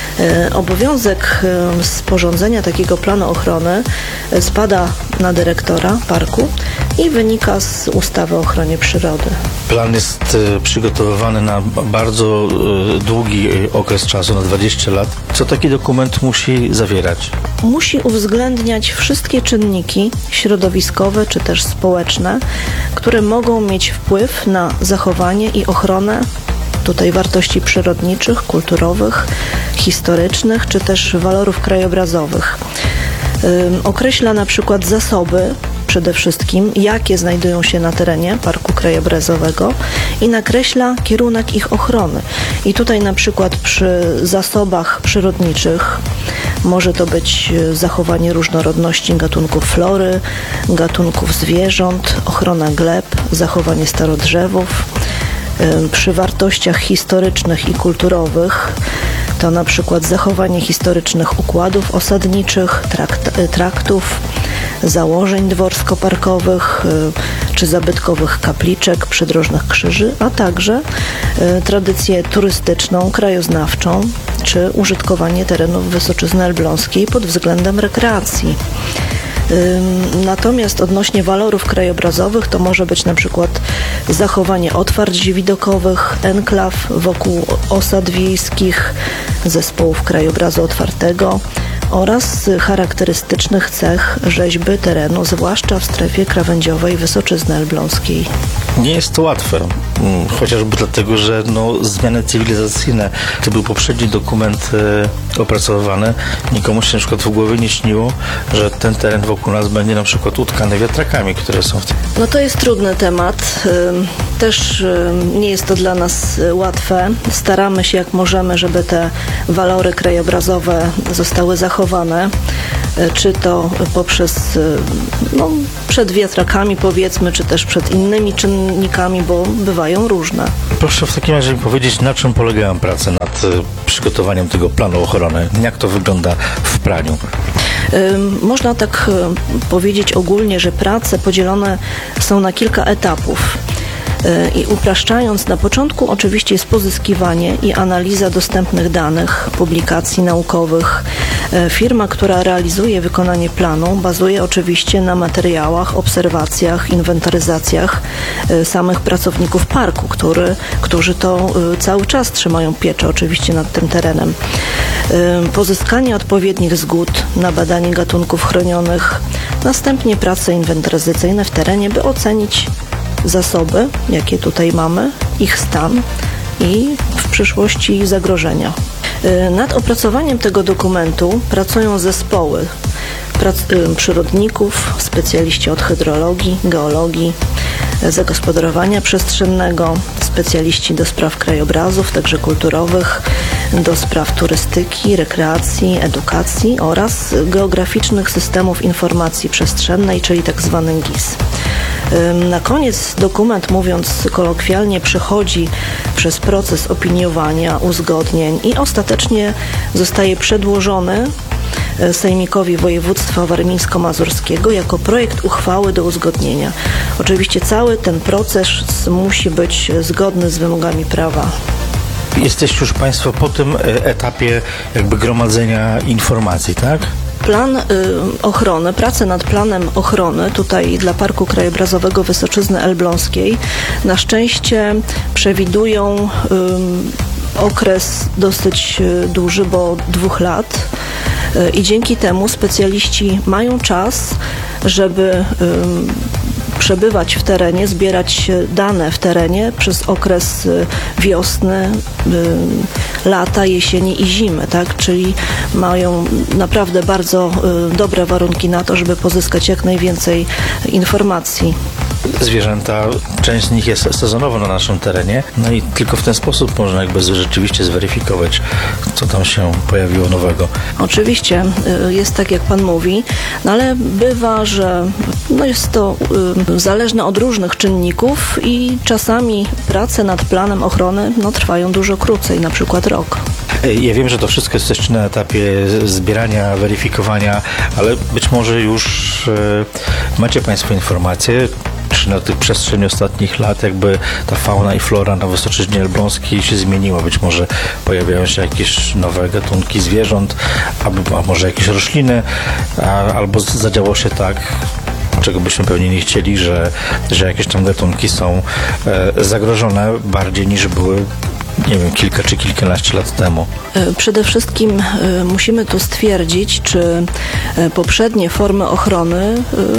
Obowiązek sporządzenia takiego planu ochrony spada na dyrektora parku i wynika z ustawy o ochronie przyrody. Plan jest przygotowywany na bardzo długi okres czasu, na dwadzieścia lat. Co taki dokument musi zawierać? Musi uwzględniać wszystkie czynniki środowiskowe czy też społeczne, które mogą mieć wpływ na zachowanie i ochronę tutaj wartości przyrodniczych, kulturowych, historycznych czy też walorów krajobrazowych. Ym, określa na przykład zasoby przede wszystkim, jakie znajdują się na terenie Parku Krajobrazowego i nakreśla kierunek ich ochrony. I tutaj na przykład przy zasobach przyrodniczych może to być zachowanie różnorodności gatunków flory, gatunków zwierząt, ochrona gleb, zachowanie starodrzewów. Przy wartościach historycznych i kulturowych to na przykład zachowanie historycznych układów osadniczych, trakt, traktów, założeń dworsko-parkowych czy zabytkowych kapliczek, przydrożnych krzyży, a także tradycję turystyczną, krajoznawczą czy użytkowanie terenów Wysoczyzny Elbląskiej pod względem rekreacji. Natomiast odnośnie walorów krajobrazowych to może być na przykład zachowanie otwarć widokowych, enklaw wokół osad wiejskich, zespołów krajobrazu otwartego oraz charakterystycznych cech rzeźby terenu, zwłaszcza w strefie krawędziowej Wysoczyzny Elbląskiej. Nie jest to łatwe, chociażby dlatego, że no, zmiany cywilizacyjne, gdy był poprzedni dokument e, opracowywany, nikomu się na przykład w głowie nie śniło, że ten teren wokół nas będzie na przykład utkany wiatrakami, które są w tym. No to jest trudny temat. Też nie jest to dla nas łatwe. Staramy się jak możemy, żeby te walory krajobrazowe zostały zachowane, czy to poprzez, no, przed wiatrakami powiedzmy, czy też przed innymi czynnikami, bo bywają różne. Proszę w takim razie powiedzieć, na czym polegają prace nad przygotowaniem tego planu ochrony? Jak to wygląda w praniu? Można tak powiedzieć ogólnie, że prace podzielone są na kilka etapów. I upraszczając, na początku oczywiście jest pozyskiwanie i analiza dostępnych danych, publikacji naukowych. Firma, która realizuje wykonanie planu, bazuje oczywiście na materiałach, obserwacjach, inwentaryzacjach samych pracowników parku, który, którzy to cały czas trzymają pieczę oczywiście nad tym terenem. Pozyskanie odpowiednich zgód na badanie gatunków chronionych, następnie prace inwentaryzacyjne w terenie, by ocenić zasoby, jakie tutaj mamy, ich stan i w przyszłości zagrożenia. Nad opracowaniem tego dokumentu pracują zespoły prac- przyrodników, specjaliści od hydrologii, geologii, zagospodarowania przestrzennego, specjaliści do spraw krajobrazów, także kulturowych, do spraw turystyki, rekreacji, edukacji oraz geograficznych systemów informacji przestrzennej, czyli tak zwany G I S. Na koniec dokument, mówiąc kolokwialnie, przechodzi przez proces opiniowania, uzgodnień i ostatecznie zostaje przedłożony Sejmikowi Województwa Warmińsko-Mazurskiego jako projekt uchwały do uzgodnienia. Oczywiście cały ten proces musi być zgodny z wymogami prawa. Jesteście już Państwo po tym etapie jakby gromadzenia informacji, tak? Plan y, ochrony, prace nad planem ochrony tutaj dla Parku Krajobrazowego Wysoczyzny Elbląskiej na szczęście przewidują y, okres dosyć y, duży, bo dwóch lat. Y, I dzięki temu specjaliści mają czas, żeby y, przebywać w terenie, zbierać dane w terenie przez okres wiosny, lata, jesieni i zimy, tak? Czyli mają naprawdę bardzo dobre warunki na to, żeby pozyskać jak najwięcej informacji. Zwierzęta, część z nich jest sezonowo na naszym terenie, no i tylko w ten sposób można jakby rzeczywiście zweryfikować, co tam się pojawiło nowego. Oczywiście jest tak, jak Pan mówi, no ale bywa, że no jest to y, zależne od różnych czynników i czasami prace nad planem ochrony no, trwają dużo krócej, na przykład rok. Ja wiem, że to wszystko jest jeszcze na etapie zbierania, weryfikowania, ale być może już e, macie Państwo informacje, czy na tych przestrzeni ostatnich lat jakby ta fauna i flora na Wysoczyźnie Elbląskiej się zmieniła. Być może pojawiają się jakieś nowe gatunki zwierząt, albo, a może jakieś rośliny, a, albo zadziało się tak, czego byśmy pewnie nie chcieli, że, że jakieś tam gatunki są e, zagrożone bardziej niż były, nie wiem, kilka czy kilkanaście lat temu. Przede wszystkim musimy tu stwierdzić, czy poprzednie formy ochrony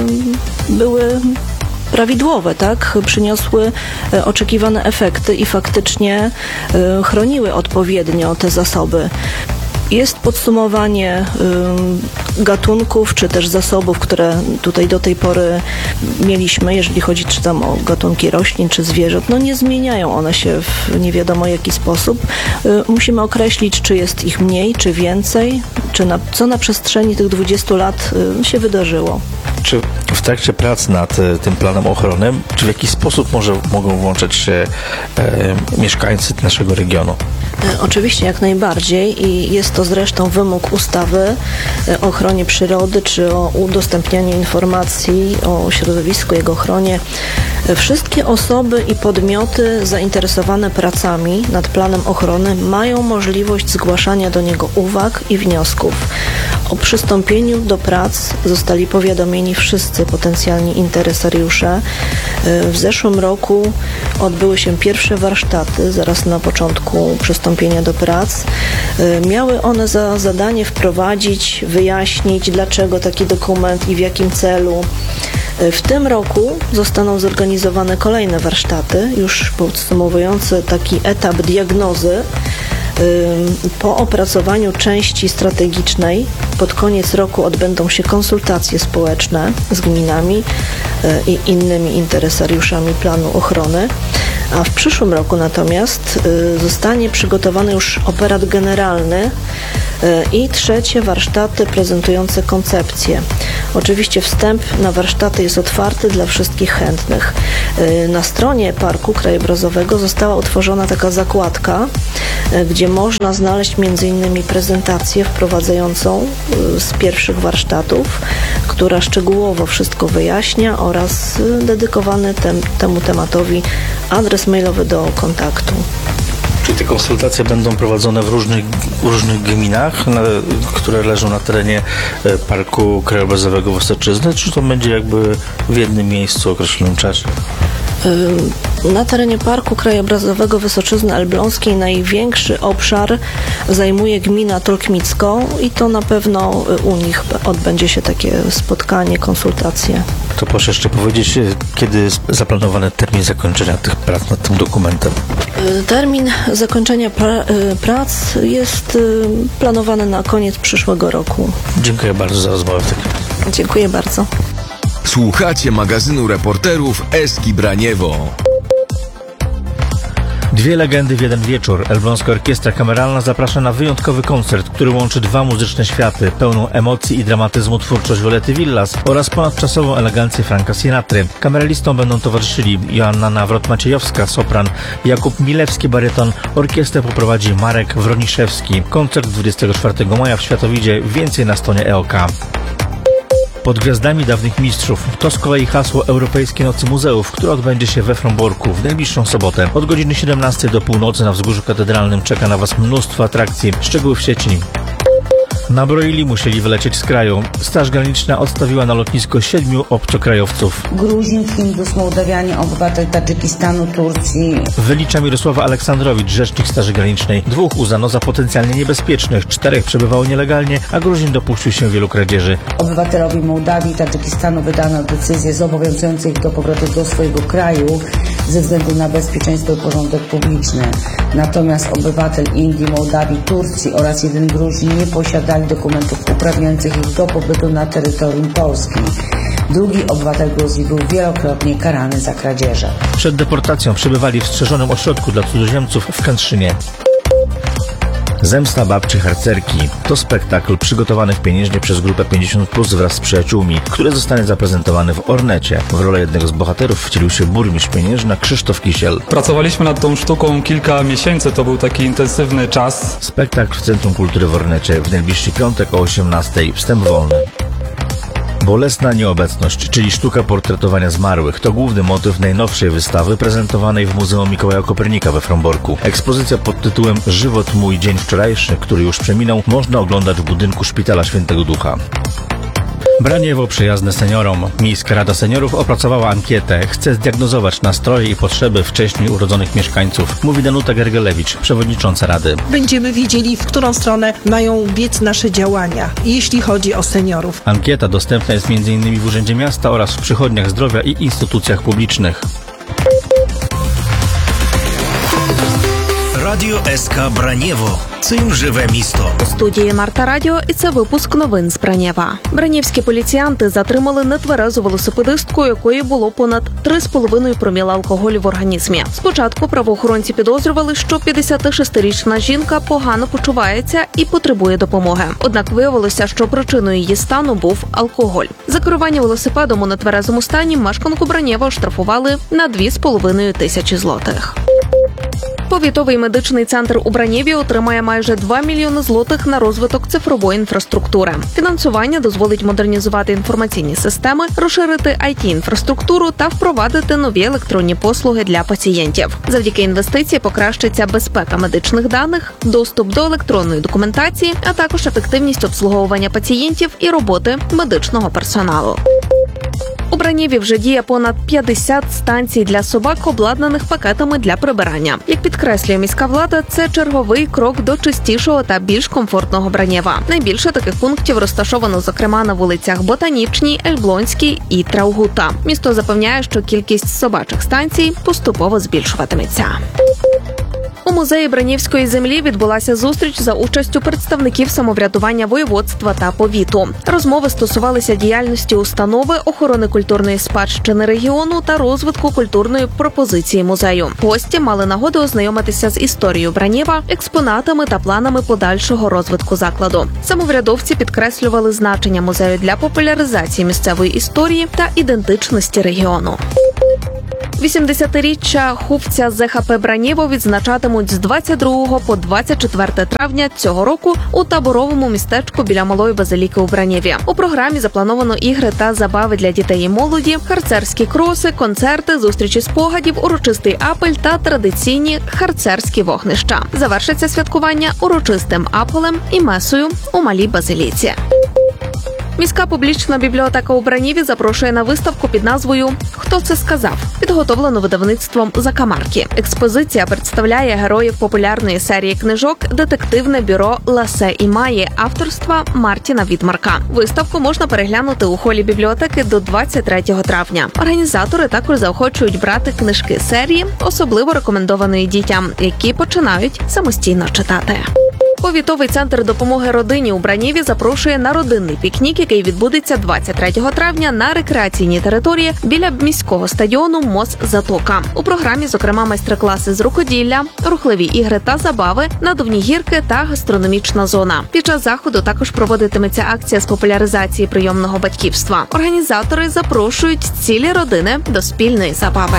były prawidłowe, tak? Przyniosły oczekiwane efekty i faktycznie chroniły odpowiednio te zasoby. Jest podsumowanie y, gatunków, czy też zasobów, które tutaj do tej pory mieliśmy, jeżeli chodzi czy tam o gatunki roślin, czy zwierząt. No nie zmieniają one się w nie wiadomo jaki sposób. Y, musimy określić, czy jest ich mniej, czy więcej, czy na, co na przestrzeni tych dwudziestu lat y, się wydarzyło. Czy w trakcie prac nad e, tym planem ochrony, czy w jakiś sposób może mogą włączać się e, mieszkańcy naszego regionu? E, Oczywiście, jak najbardziej i jest to zresztą wymóg ustawy o ochronie przyrody, czy o udostępnianiu informacji o środowisku, jego ochronie. Wszystkie osoby i podmioty zainteresowane pracami nad planem ochrony mają możliwość zgłaszania do niego uwag i wniosków. O przystąpieniu do prac zostali powiadomieni wszyscy potencjalni interesariusze. W zeszłym roku odbyły się pierwsze warsztaty, zaraz na początku przystąpienia do prac. Miały one za zadanie wprowadzić, wyjaśnić, dlaczego taki dokument i w jakim celu. W tym roku zostaną zorganizowane kolejne warsztaty, już podsumowujące taki etap diagnozy. Po opracowaniu części strategicznej pod koniec roku odbędą się konsultacje społeczne z gminami i innymi interesariuszami planu ochrony, a w przyszłym roku natomiast zostanie przygotowany już operat generalny i trzecie warsztaty prezentujące koncepcję. Oczywiście wstęp na warsztaty jest otwarty dla wszystkich chętnych. Na stronie Parku Krajobrazowego została utworzona taka zakładka, gdzie można znaleźć między innymi prezentację wprowadzającą z pierwszych warsztatów, która szczegółowo wszystko wyjaśnia, oraz dedykowany tem, temu tematowi adres mailowy do kontaktu. Czy te konsultacje będą prowadzone w różnych, w różnych gminach, na, które leżą na terenie Parku Krajobrazowego Wysoczyzny, czy to będzie jakby w jednym miejscu w określonym czasie? Na terenie Parku Krajobrazowego Wysoczyzny Elbląskiej największy obszar zajmuje gmina Tolkmicką i to na pewno u nich odbędzie się takie spotkanie, konsultacje. To proszę jeszcze powiedzieć, kiedy jest zaplanowany termin zakończenia tych prac nad tym dokumentem? Termin zakończenia pra- prac jest planowany na koniec przyszłego roku. Dziękuję bardzo za rozmowę w takim razie. Dziękuję bardzo. Słuchacie magazynu reporterów Eski Braniewo. Dwie legendy w jeden wieczór. Elbląska Orkiestra Kameralna zaprasza na wyjątkowy koncert, który łączy dwa muzyczne światy, pełną emocji i dramatyzmu twórczość Violety Villas oraz ponadczasową elegancję Franka Sinatry. Kameralistom będą towarzyszyli Joanna Nawrot-Maciejowska, sopran, Jakub Milewski, baryton. Orkiestrę poprowadzi Marek Wroniszewski. Koncert dwudziestego czwartego maja w Światowidzie. Więcej na stronie E O K. Pod gwiazdami dawnych mistrzów. To z kolei hasło Europejskiej Nocy Muzeów, która odbędzie się we Fromborku w najbliższą sobotę. Od godziny siedemnastej do północy na Wzgórzu Katedralnym czeka na Was mnóstwo atrakcji. Szczegóły w sieci. Nabroili musieli wylecieć z kraju. Straż Graniczna odstawiła na lotnisko siedmiu obcokrajowców. Gruzin, Hindus, Mołdawianie, obywatel Tadżykistanu, Turcji. Wylicza Mirosława Aleksandrowicz, rzecznik Straży Granicznej. Dwóch uznano za potencjalnie niebezpiecznych, czterech przebywało nielegalnie, a Gruzin dopuścił się wielu kradzieży. Obywatelowi Mołdawii i Tadżykistanu wydano decyzję zobowiązującą ich do powrotu do swojego kraju ze względu na bezpieczeństwo i porządek publiczny. Natomiast obywatel Indii, Mołdawii, Turcji oraz jeden Gruzin nie posiadali dokumentów uprawniających ich do pobytu na terytorium Polski. Drugi obywatel Gruzji był wielokrotnie karany za kradzieże. Przed deportacją przebywali w strzeżonym ośrodku dla cudzoziemców w Kętrzynie. Zemsta babci harcerki to spektakl przygotowany pieniężnie przez grupę pięćdziesiąt plus wraz z przyjaciółmi, który zostanie zaprezentowany w Ornecie. W rolę jednego z bohaterów wcielił się burmistrz Pieniężna Krzysztof Kisiel. Pracowaliśmy nad tą sztuką kilka miesięcy, to był taki intensywny czas. Spektakl w Centrum Kultury w Ornecie w najbliższy piątek o osiemnastej. Wstęp wolny. Bolesna nieobecność, czyli sztuka portretowania zmarłych, to główny motyw najnowszej wystawy prezentowanej w Muzeum Mikołaja Kopernika we Fromborku. Ekspozycja pod tytułem Żywot mój dzień wczorajszy, który już przeminął, można oglądać w budynku Szpitala Świętego Ducha. Braniewo przyjazne seniorom. Miejska Rada Seniorów opracowała ankietę. Chce zdiagnozować nastroje i potrzeby wcześniej urodzonych mieszkańców, mówi Danuta Gergelewicz, przewodnicząca Rady. Będziemy wiedzieli, w którą stronę mają biec nasze działania, jeśli chodzi o seniorów. Ankieta dostępna jest między innymi w Urzędzie Miasta oraz w przychodniach zdrowia i instytucjach publicznych. Радіо СК Бранєво. Цим живе місто. У студії Марта Радіо, і це випуск новин з Бранєва. Бранєвські поліціянти затримали нетверезу велосипедистку, якої було понад три з половиною проміла алкоголю в організмі. Спочатку правоохоронці підозрювали, що п'ятдесятишестирічна жінка погано почувається і потребує допомоги. Однак виявилося, що причиною її стану був алкоголь. За керування велосипедом у нетверезому стані мешканку Бранєва оштрафували на дві з половиною тисячі злотих. Повітовий медичний центр у Бранєві отримає майже два мільйони злотих на розвиток цифрової інфраструктури. Фінансування дозволить модернізувати інформаційні системи, розширити ай ті-інфраструктуру та впровадити нові електронні послуги для пацієнтів. Завдяки інвестиції покращиться безпека медичних даних, доступ до електронної документації, а також ефективність обслуговування пацієнтів і роботи медичного персоналу. У Бранєві вже діє понад п'ятдесят станцій для собак, обладнаних пакетами для прибирання. Як підкреслює міська влада, це черговий крок до чистішого та більш комфортного Бранєва. Найбільше таких пунктів розташовано, зокрема, на вулицях Ботанічній, Ельблонській і Траугута. Місто запевняє, що кількість собачих станцій поступово збільшуватиметься. У музеї Бранєвської землі відбулася зустріч за участю представників самоврядування воєводства та повіту. Розмови стосувалися діяльності установи, охорони культурної спадщини регіону та розвитку культурної пропозиції музею. Гості мали нагоду ознайомитися з історією Бранєва, експонатами та планами подальшого розвитку закладу. Самоврядовці підкреслювали значення музею для популяризації місцевої історії та ідентичності регіону. вісімдесятиріччя хувця зе ха пе Бранєво відзначатимуть з двадцять другого по двадцять четверте травня цього року у таборовому містечку біля Малої Базиліки у Бранєві. У програмі заплановано ігри та забави для дітей і молоді, харцерські кроси, концерти, зустрічі спогадів, урочистий апель та традиційні харцерські вогнища. Завершиться святкування урочистим апелем і месою у Малій Базиліці. Міська публічна бібліотека у Бранєві запрошує на виставку під назвою «Хто це сказав?», підготовлену видавництвом «Закамарки». Експозиція представляє героїв популярної серії книжок «Детективне бюро Ласе і Маї» авторства Мартіна Відмарка. Виставку можна переглянути у холі бібліотеки до двадцять третього травня. Організатори також заохочують брати книжки серії, особливо рекомендованої дітям, які починають самостійно читати. Повітовий центр допомоги родині у Бранєві запрошує на родинний пікнік, який відбудеться двадцять третього травня на рекреаційній території біля міського стадіону МОЗ «Затока». У програмі, зокрема, майстер-класи з рукоділля, рухливі ігри та забави, надувні гірки та гастрономічна зона. Під час заходу також проводитиметься акція з популяризації прийомного батьківства. Організатори запрошують цілі родини до спільної забави.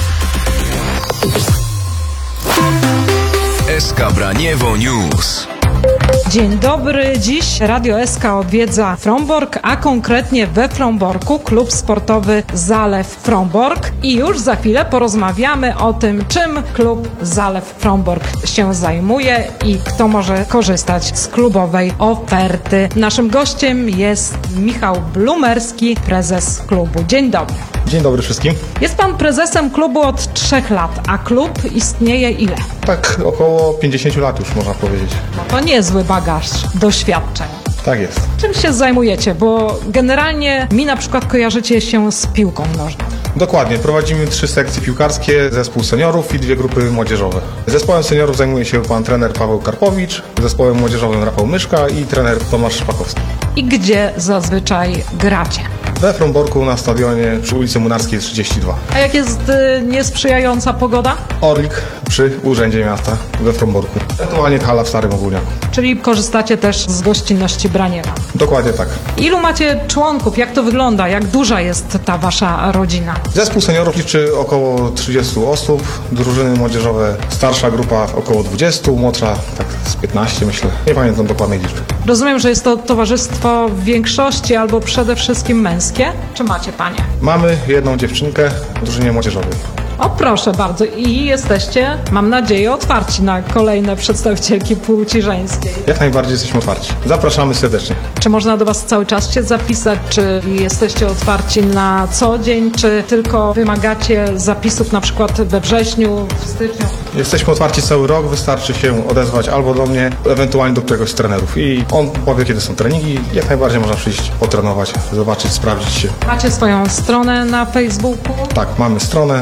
S K Braniewo News. Dzień dobry. Dziś Radio S K odwiedza Frombork, a konkretnie we Fromborku klub sportowy Zalew Frombork. I już za chwilę porozmawiamy o tym, czym klub Zalew Frombork się zajmuje i kto może korzystać z klubowej oferty. Naszym gościem jest Michał Blumerski, prezes klubu. Dzień dobry. Dzień dobry wszystkim. Jest pan prezesem klubu od trzech lat, a klub istnieje ile? Tak, około pięćdziesiąt lat już można powiedzieć. No to niezły bagaż doświadczeń. Tak jest. Czym się zajmujecie? Bo generalnie mi na przykład kojarzycie się z piłką nożną. Dokładnie, prowadzimy trzy sekcje piłkarskie, zespół seniorów i dwie grupy młodzieżowe. Zespołem seniorów zajmuje się pan trener Paweł Karpowicz, zespołem młodzieżowym Rafał Myszka i trener Tomasz Szpakowski. I gdzie zazwyczaj gracie? We Fromborku na stadionie przy ulicy Munarskiej trzydzieści dwa. A jak jest y, niesprzyjająca pogoda? Orlik przy Urzędzie Miasta we Fromborku. Ewentualnie hala w Starym Ogólniaku. Czyli korzystacie też z gościnności Braniewa. Dokładnie tak. Ilu macie członków? Jak to wygląda? Jak duża jest ta wasza rodzina? Zespół seniorów liczy około trzydzieści osób, drużyny młodzieżowe, starsza grupa około dwadzieścia, młodsza tak z piętnaście myślę. Nie pamiętam dokładnej liczby. Rozumiem, że jest to towarzystwo w większości albo przede wszystkim męskie. Czy macie panie? Mamy jedną dziewczynkę w drużynie młodzieżowej. O, proszę bardzo. I jesteście, mam nadzieję, otwarci na kolejne przedstawicielki płci żeńskiej. Jak najbardziej jesteśmy otwarci. Zapraszamy serdecznie. Czy można do was cały czas się zapisać? Czy jesteście otwarci na co dzień? Czy tylko wymagacie zapisów na przykład we wrześniu, w styczniu? Jesteśmy otwarci cały rok. Wystarczy się odezwać albo do mnie, ewentualnie do któregoś z trenerów. I on powie, kiedy są treningi. Jak najbardziej można przyjść, potrenować, zobaczyć, sprawdzić się. Macie swoją stronę na Facebooku? Tak, mamy stronę, także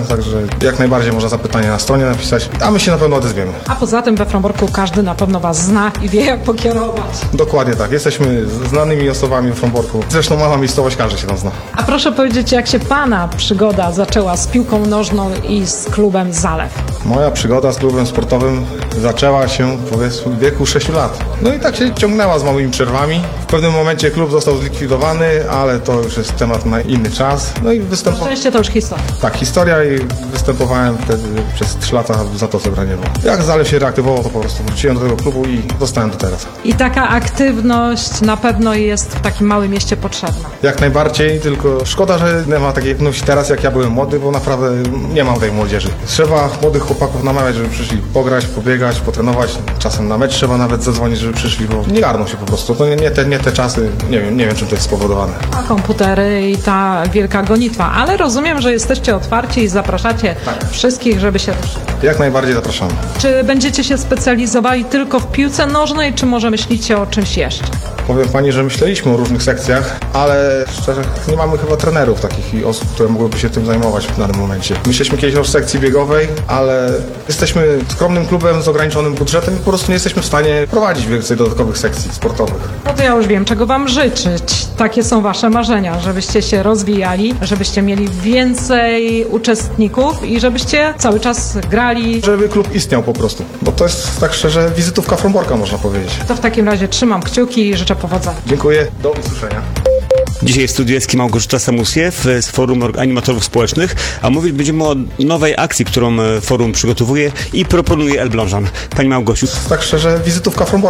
jak najbardziej można zapytania na stronie napisać, a my się na pewno odezwiemy. A poza tym we Fromborku każdy na pewno was zna i wie, jak pokierować. Dokładnie tak, jesteśmy znanymi osobami w Fromborku. Zresztą mała miejscowość, każdy się tam zna. A proszę powiedzieć, jak się pana przygoda zaczęła z piłką nożną i z klubem Zalew? Moja przygoda z klubem sportowym zaczęła się, powiedzmy, w wieku sześciu lat. No i tak się ciągnęła z małymi przerwami. W pewnym momencie klub został zlikwidowany, ale to już jest temat na inny czas. No i występowałem. Szczęście to już historia. Tak, historia i występowałem wtedy przez trzy lata w Zatoce Braniewo. Jak Zalew się reaktywował, to po prostu wróciłem do tego klubu i zostałem do teraz. I taka aktywność na pewno jest w takim małym mieście potrzebna. Jak najbardziej, tylko szkoda, że nie ma takiej aktywności teraz, jak ja byłem młody, bo naprawdę nie mam tej młodzieży. Trzeba młodych chłopaków namawiać, żeby przyszli pograć, pobiegać, potrenować. Czasem na mecz trzeba nawet zadzwonić, żeby przyszli, bo nie garną się po prostu. To nie, nie, te, nie te czasy, nie wiem, nie wiem, czym to jest spowodowane. A komputery i ta wielka gonitwa, ale rozumiem, że jesteście otwarci i zapraszacie tak. wszystkich, żeby się ruszyć. Jak najbardziej zapraszamy. Czy będziecie się specjalizowali tylko w piłce nożnej, czy może myślicie o czymś jeszcze? Powiem pani, że myśleliśmy o różnych sekcjach, ale szczerze nie mamy chyba trenerów takich i osób, które mogłyby się tym zajmować w danym momencie. Myśleliśmy kiedyś o sekcji biegowej, ale jesteśmy skromnym klubem z ograniczonym budżetem i po prostu nie jesteśmy w stanie prowadzić więcej dodatkowych sekcji sportowych. No to ja już wiem, czego wam życzyć. Takie są wasze marzenia, żebyście się rozwijali, żebyście mieli więcej uczestników i żebyście cały czas grali. Żeby klub istniał po prostu, bo to jest tak szczerze wizytówka Fromborka, można powiedzieć. To w takim razie trzymam kciuki i życzę powodzenia. Dziękuję, do usłyszenia. Dzisiaj w studiu jest Małgorzata Samusiew z Forum Animatorów Społecznych, a mówić będziemy o nowej akcji, którą forum przygotowuje i proponuje Elblążan. Pani Małgosiu. Tak szczerze wizytówka Fromborka.